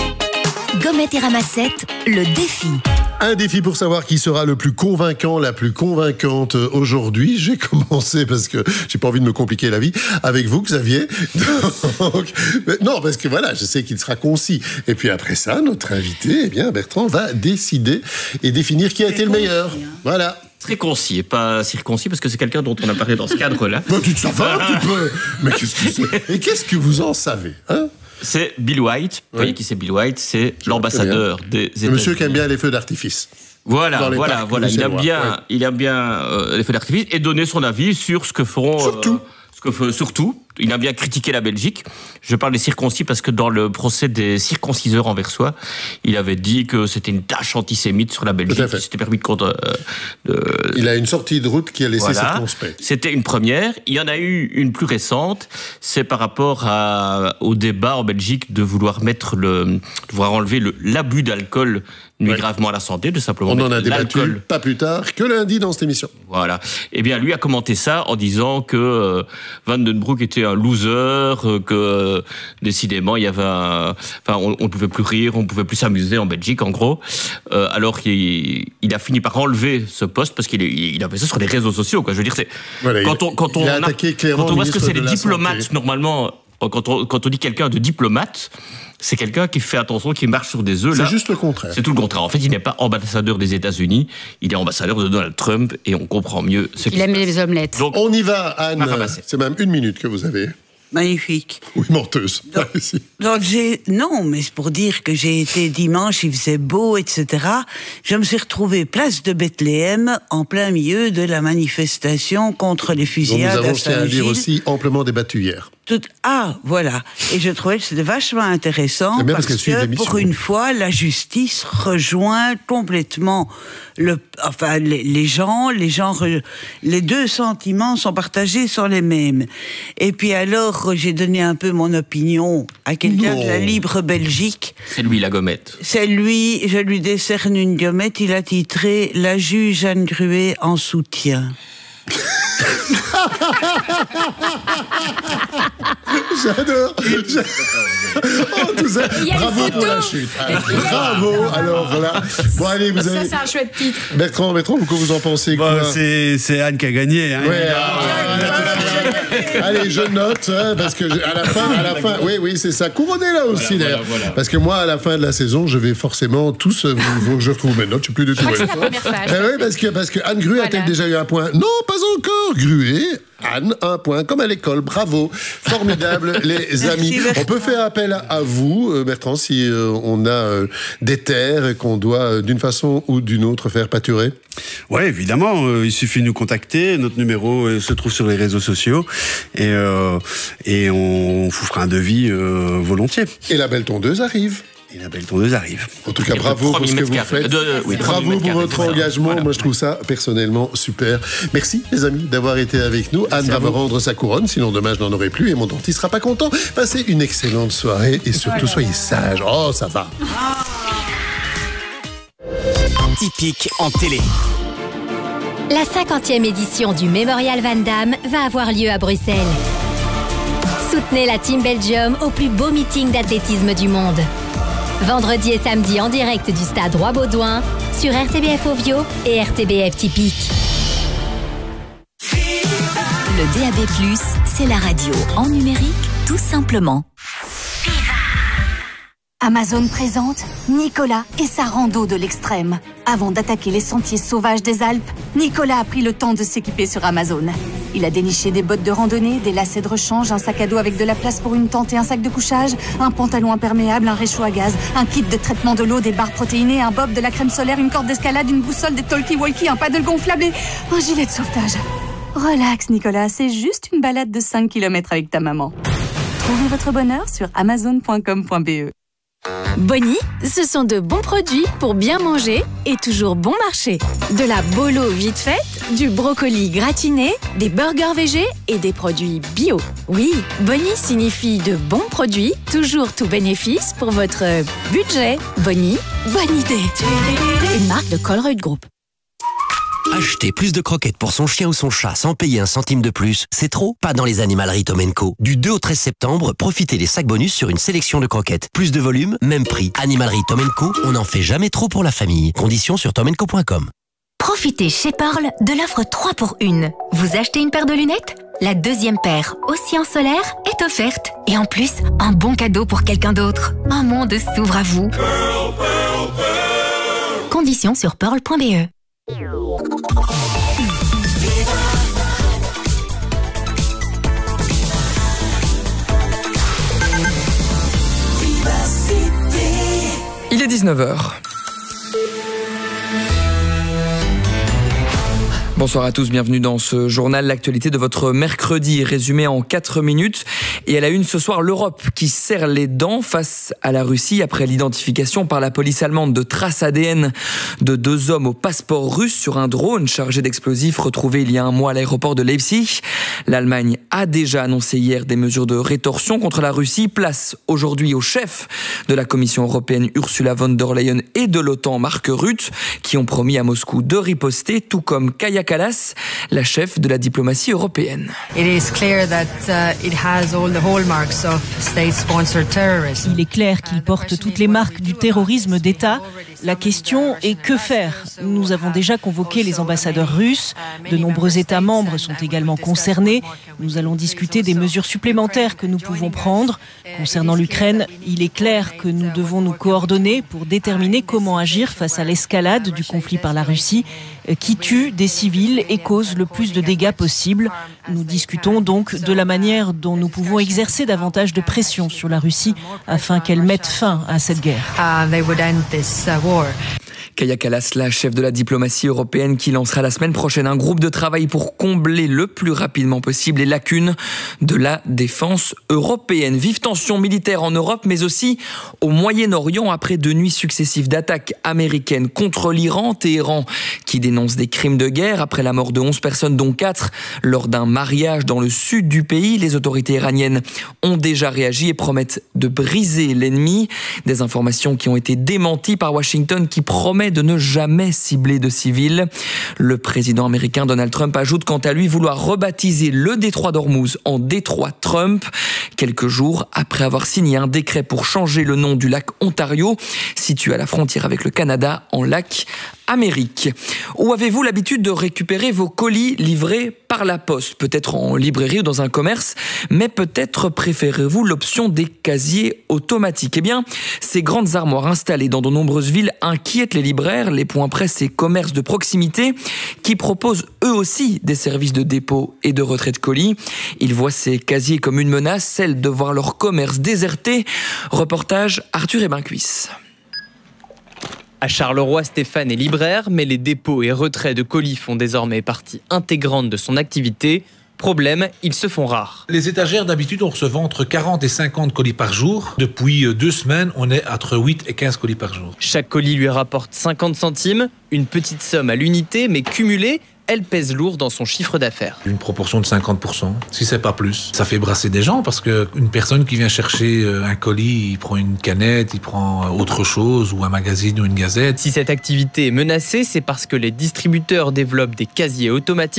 Gommette et ramassette, le défi. Un défi pour savoir qui sera le plus convaincant, la plus convaincante aujourd'hui. J'ai commencé parce que j'ai pas envie de me compliquer la vie avec vous, Xavier. Donc, non, parce que voilà, je sais qu'il sera concis. Et puis après ça, notre invité, eh bien, Bertrand, va décider et définir qui a été le meilleur. Voilà. Très concis et pas circoncis parce que c'est quelqu'un dont on a parlé dans ce cadre-là. Bah, tu te savais un petit peu. Mais qu'est-ce que c'est ? Et qu'est-ce que vous en savez, hein ? C'est Bill White. Vous voyez qui c'est Bill White ? C'est l'ambassadeur des États-Unis. Monsieur qui aime bien les feux d'artifice. Voilà, voilà, voilà. Il aime bien, ouais. il aime bien euh, les feux d'artifice et donner son avis sur ce que feront. Surtout. Euh, ce que fait, surtout, il a bien critiqué la Belgique. Je parle des circoncis parce que dans le procès des circonciseurs anversois, il avait dit que c'était une tâche antisémite sur la Belgique. Qui s'était permis de, euh, de. Il a une sortie de route qui a laissé voilà. circonspect. C'était une première. Il y en a eu une plus récente. C'est par rapport à, au débat en Belgique de vouloir mettre le, de vouloir enlever le, l'abus d'alcool nuit ouais. gravement à la santé, de simplement. On en a débattu pas plus tard que lundi dans cette émission. Voilà. Eh bien, lui a commenté ça en disant que euh, Van den Broek était un loser, euh, que euh, décidément il y avait, un, enfin, on, on ne pouvait plus rire, on ne pouvait plus s'amuser en Belgique, en gros. Euh, alors qu'il il a fini par enlever ce poste parce qu'il il a fait ça sur les réseaux sociaux, quoi. Je veux dire, c'est voilà, quand on quand il on a attaqué clairement quand on voit ce que c'est les santé. diplomates normalement. Quand on, quand on dit quelqu'un de diplomate, c'est quelqu'un qui fait attention, qui marche sur des œufs. C'est là, juste le contraire. C'est tout le contraire. En fait, il n'est pas ambassadeur des États-Unis, il est ambassadeur de Donald Trump et on comprend mieux ce qu'il Il aime les omelettes. Donc, on y va, Anne. C'est même une minute que vous avez. Magnifique. Oui, menteuse. Donc, donc j'ai non, mais c'est pour dire que j'ai été dimanche, il faisait beau, et cetera. Je me suis retrouvée place de Bethléem, en plein milieu de la manifestation contre les fusillades à Saint-Gilles. Nous avons, à dire aussi, amplement débattu hier. Tout, ah, voilà. Et je trouvais que c'était vachement intéressant parce, parce que, pour une fois, la justice rejoint complètement le, enfin, les, les gens, les gens, les deux sentiments sont partagés, sont les mêmes. Et puis alors, j'ai donné un peu mon opinion à quelqu'un de la Libre Belgique. C'est lui, la gommette. C'est lui, je lui décerne une gommette, il a titré « La juge Anne Gruet en soutien ». J'adore. Oh, tout ça. Bravo pour la chute. Bravo. Alors voilà. Bon allez, vous avez. Ça c'est un chouette titre. Bertrand, Bertrand, vous, vous en pensez quoi? Bah, c'est, c'est Anne qui a gagné. Hein. Ouais, ah, allez, je note hein, parce que à la fin, à la fin, oui, oui, c'est ça. Couronné là aussi voilà, d'ailleurs. Voilà, voilà. Parce que moi, à la fin de la saison, je vais forcément tous. Vous, je retrouve mes notes. Je suis plus du tout. C'est la première page. Eh oui, parce que parce que Anne Gruet voilà. a-t-elle déjà eu un point? Non, pas encore. Gruet. Anne, un point, comme à l'école. Bravo. Formidable, les amis. On peut faire appel à vous, Bertrand, si euh, on a euh, des terres et qu'on doit, euh, d'une façon ou d'une autre, faire pâturer. Oui, évidemment. Euh, il suffit de nous contacter. Notre numéro euh, se trouve sur les réseaux sociaux. Et, euh, et on vous fera un devis euh, volontiers. Et la belle tondeuse arrive. Et la belle tondeuse arrive. En tout cas, bravo pour ce que vous faites. De, oui, bravo pour votre engagement. Voilà. Moi, je trouve ça personnellement super. Merci, les amis, d'avoir été avec nous. Merci Anne va me rendre sa couronne, sinon demain, je n'en aurai plus et mon dentiste sera pas content. Passez une excellente soirée et surtout, voilà. soyez sages. Oh, ça va. Typique en télé. La cinquantième édition du Mémorial Van Damme va avoir lieu à Bruxelles. Soutenez la Team Belgium au plus beau meeting d'athlétisme du monde. Vendredi et samedi en direct du stade Roi-Baudouin sur R T B F Ovio et R T B F Typique. Le D A B plus, c'est la radio en numérique, tout simplement. Amazon présente Nicolas et sa rando de l'extrême. Avant d'attaquer les sentiers sauvages des Alpes, Nicolas a pris le temps de s'équiper sur Amazon. Il a déniché des bottes de randonnée, des lacets de rechange, un sac à dos avec de la place pour une tente et un sac de couchage, un pantalon imperméable, un réchaud à gaz, un kit de traitement de l'eau, des barres protéinées, un bob, de la crème solaire, une corde d'escalade, une boussole, des talkie-walkie, un paddle gonflable et un gilet de sauvetage. Relax Nicolas, c'est juste une balade de cinq kilomètres avec ta maman. Trouvez votre bonheur sur amazon point com point b e. Bonnie, ce sont de bons produits pour bien manger et toujours bon marché. De la bolo vite faite, du brocoli gratiné, des burgers végés et des produits bio. Oui, Bonnie signifie de bons produits, toujours tout bénéfice pour votre budget. Bonnie, bonne idée. Une marque de Colruyt Group. Acheter plus de croquettes pour son chien ou son chat sans payer un centime de plus, c'est trop? Pas dans les animaleries Tom and Co. Du deux au treize septembre, profitez des sacs bonus sur une sélection de croquettes. Plus de volume, même prix. Animalerie Tom and Co, on n'en fait jamais trop pour la famille. Conditions sur tom and co point com. Profitez chez Pearl de l'offre trois pour une. Vous achetez une paire de lunettes? La deuxième paire, aussi en solaire, est offerte. Et en plus, un bon cadeau pour quelqu'un d'autre. Un monde s'ouvre à vous. Pearl, Pearl, Pearl. Conditions sur pearl point b e. Il est dix-neuf heures. Bonsoir à tous, bienvenue dans ce journal. L'actualité de votre mercredi résumée en quatre minutes. Et à la une ce soir, l'Europe qui serre les dents face à la Russie après l'identification par la police allemande de traces A D N de deux hommes au passeport russe sur un drone chargé d'explosifs retrouvé il y a un mois à l'aéroport de Leipzig. L'Allemagne a déjà annoncé hier des mesures de rétorsion contre la Russie. Place aujourd'hui au chef de la Commission européenne Ursula von der Leyen et de l'OTAN Mark Rutte qui ont promis à Moscou de riposter, tout comme Kaja Kallas, la chef de la diplomatie européenne. Il est clair qu'il porte toutes les marques du terrorisme d'État. La question est que faire? Nous avons déjà convoqué les ambassadeurs russes. De nombreux États membres sont également concernés. Nous allons discuter des mesures supplémentaires que nous pouvons prendre. Concernant l'Ukraine, il est clair que nous devons nous coordonner pour déterminer comment agir face à l'escalade du conflit par la Russie, qui tue des civils et cause le plus de dégâts possible. Nous discutons donc de la manière dont nous pouvons exercer davantage de pression sur la Russie afin qu'elle mette fin à cette guerre. Kaja Kallas, la chef de la diplomatie européenne qui lancera la semaine prochaine un groupe de travail pour combler le plus rapidement possible les lacunes de la défense européenne. Vive tension militaire en Europe, mais aussi au Moyen-Orient après deux nuits successives d'attaques américaines contre l'Iran. Téhéran qui dénonce des crimes de guerre après la mort de onze personnes, dont quatre lors d'un mariage dans le sud du pays. Les autorités iraniennes ont déjà réagi et promettent de briser l'ennemi. Des informations qui ont été démenties par Washington qui promet de ne jamais cibler de civils. Le président américain Donald Trump ajoute quant à lui vouloir rebaptiser le détroit d'Ormuz en détroit Trump, quelques jours après avoir signé un décret pour changer le nom du lac Ontario, situé à la frontière avec le Canada, en lac Amérique. Où avez-vous l'habitude de récupérer vos colis livrés par la poste? Peut-être en librairie ou dans un commerce, mais peut-être préférez-vous l'option des casiers automatiques. Eh bien, ces grandes armoires installées dans de nombreuses villes inquiètent les libraires, les points presse et commerces de proximité qui proposent eux aussi des services de dépôt et de retrait de colis. Ils voient ces casiers comme une menace, celle de voir leur commerce déserté. Reportage Arthur Ebincuisse. À Charleroi, Stéphane est libraire, mais les dépôts et retraits de colis font désormais partie intégrante de son activité. Problème, ils se font rares. Les étagères, d'habitude, on recevait entre quarante et cinquante colis par jour. Depuis deux semaines, on est entre huit et quinze colis par jour. Chaque colis lui rapporte cinquante centimes, une petite somme à l'unité, mais cumulée, elle pèse lourd dans son chiffre d'affaires. Une proportion de cinquante pour cent, si c'est pas plus. Ça fait brasser des gens parce qu'une personne qui vient chercher un colis, il prend une canette, il prend autre chose ou un magazine ou une gazette. Si cette activité est menacée, c'est parce que les distributeurs développent des casiers automatiques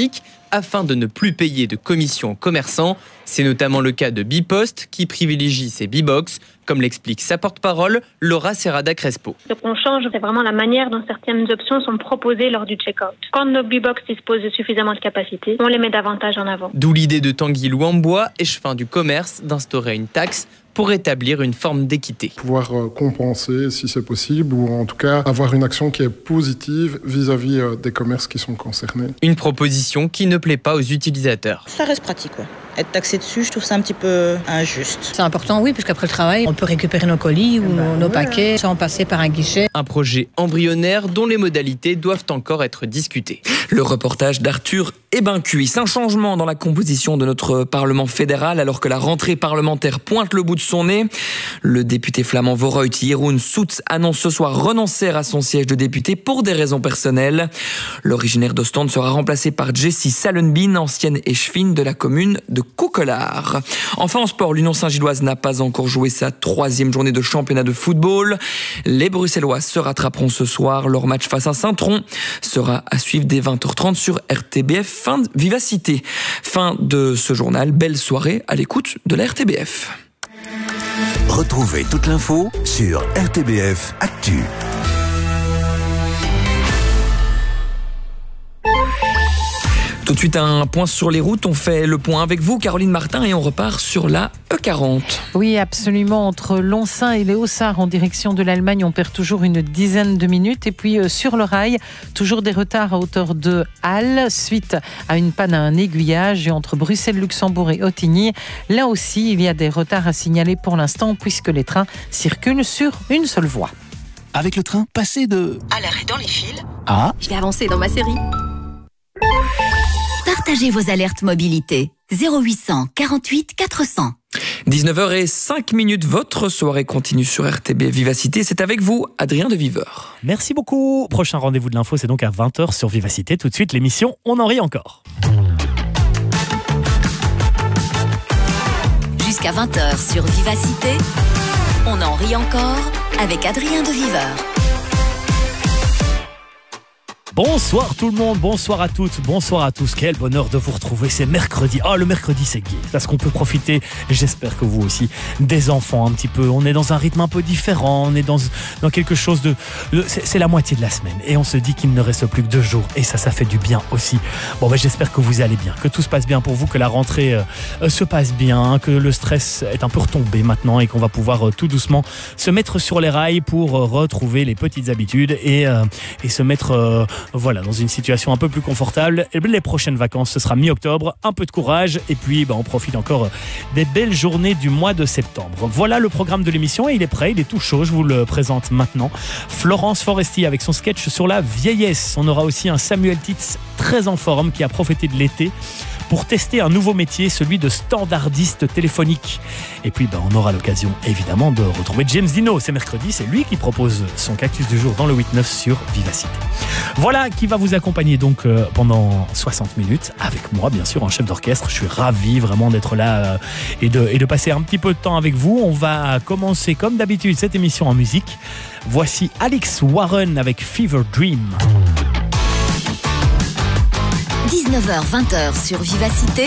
afin de ne plus payer de commissions aux commerçants. C'est notamment le cas de Bipost qui privilégie ses Bibox, comme l'explique sa porte-parole, Laura Serrada Crespo. Ce qu'on change, c'est vraiment la manière dont certaines options sont proposées lors du check-out. Quand nos Bibox disposent de suffisamment de capacité, on les met davantage en avant. D'où l'idée de Tanguy Louambois, échevin du commerce, d'instaurer une taxe pour établir une forme d'équité. Pouvoir compenser si c'est possible, ou en tout cas avoir une action qui est positive vis-à-vis des commerces qui sont concernés. Une proposition qui ne plaît pas aux utilisateurs. Ça reste pratique, ouais. Être taxé dessus, je trouve ça un petit peu injuste. C'est important, oui, puisqu'après le travail, on peut récupérer nos colis ou ben, nos ouais. paquets sans passer par un guichet. Un projet embryonnaire dont les modalités doivent encore être discutées. Le reportage d'Arthur Ebencuis. Un changement dans la composition de notre Parlement fédéral alors que la rentrée parlementaire pointe le bout de son nez. Le député flamand Vooruit Jeroen Soets annonce ce soir renoncer à son siège de député pour des raisons personnelles. L'originaire d'Ostende sera remplacé par Jessie Salenbien, ancienne échevine de la commune de Coquelard. Enfin en sport, l'Union Saint-Gilloise n'a pas encore joué sa troisième journée de championnat de football. Les Bruxellois se rattraperont ce soir. Leur match face à Saint-Tron sera à suivre dès vingt heures trente sur R T B F. Fin de Vivacité. Fin de ce journal. Belle soirée à l'écoute de la R T B F. Retrouvez toute l'info sur R T B F Actu. Tout de suite, un point sur les routes. On fait le point avec vous, Caroline Martin, et on repart sur la E quarante. Oui, absolument. Entre Lonsin et les Hauts-Sarts, en direction de l'Allemagne, on perd toujours une dizaine de minutes. Et puis, euh, sur le rail, toujours des retards à hauteur de Halle, suite à une panne à un aiguillage. Et entre Bruxelles, Luxembourg et Ottigny, là aussi, il y a des retards à signaler pour l'instant, puisque les trains circulent sur une seule voie. Avec le train, passez de... à l'arrêt dans les fils. Ah. Je vais avancer dans ma série. Partagez vos alertes mobilité. zéro huit cent quarante-huit quatre cents. dix-neuf heures zéro cinq, votre soirée continue sur R T B Vivacité. C'est avec vous, Adrien de Viveur. Merci beaucoup. Prochain rendez-vous de l'info, c'est donc à vingt heures sur Vivacité. Tout de suite, l'émission On en rit encore. Jusqu'à vingt heures sur Vivacité, On en rit encore avec Adrien de Viveur. Bonsoir tout le monde, bonsoir à toutes, bonsoir à tous. Quel bonheur de vous retrouver, c'est mercredi. Ah, oh, le mercredi c'est gai, parce qu'on peut profiter, j'espère que vous aussi, des enfants un petit peu. On est dans un rythme un peu différent, on est dans, dans quelque chose de... C'est, c'est la moitié de la semaine et on se dit qu'il ne reste plus que deux jours et ça, ça fait du bien aussi. Bon, ben, j'espère que vous allez bien, que tout se passe bien pour vous, que la rentrée euh, se passe bien, que le stress est un peu retombé maintenant et qu'on va pouvoir euh, tout doucement se mettre sur les rails pour euh, retrouver les petites habitudes et, euh, et se mettre... Euh, Voilà, dans une situation un peu plus confortable. Et les prochaines vacances, ce sera mi-octobre. Un peu de courage et puis bah, on profite encore des belles journées du mois de septembre. Voilà le programme de l'émission et il est prêt, il est tout chaud. Je vous le présente maintenant. Florence Foresti avec son sketch sur la vieillesse. On aura aussi un Samuel Titz très en forme qui a profité de l'été pour tester un nouveau métier, celui de standardiste téléphonique. Et puis, ben, on aura l'occasion, évidemment, de retrouver James Dino. C'est mercredi, c'est lui qui propose son cactus du jour dans le huit neuf sur Vivacité. Voilà qui va vous accompagner donc euh, pendant soixante minutes, avec moi, bien sûr, en chef d'orchestre. Je suis ravi vraiment d'être là euh, et, de, et de passer un petit peu de temps avec vous. On va commencer, comme d'habitude, cette émission en musique. Voici Alex Warren avec Fever Dream. dix-neuf heures vingt sur Vivacité,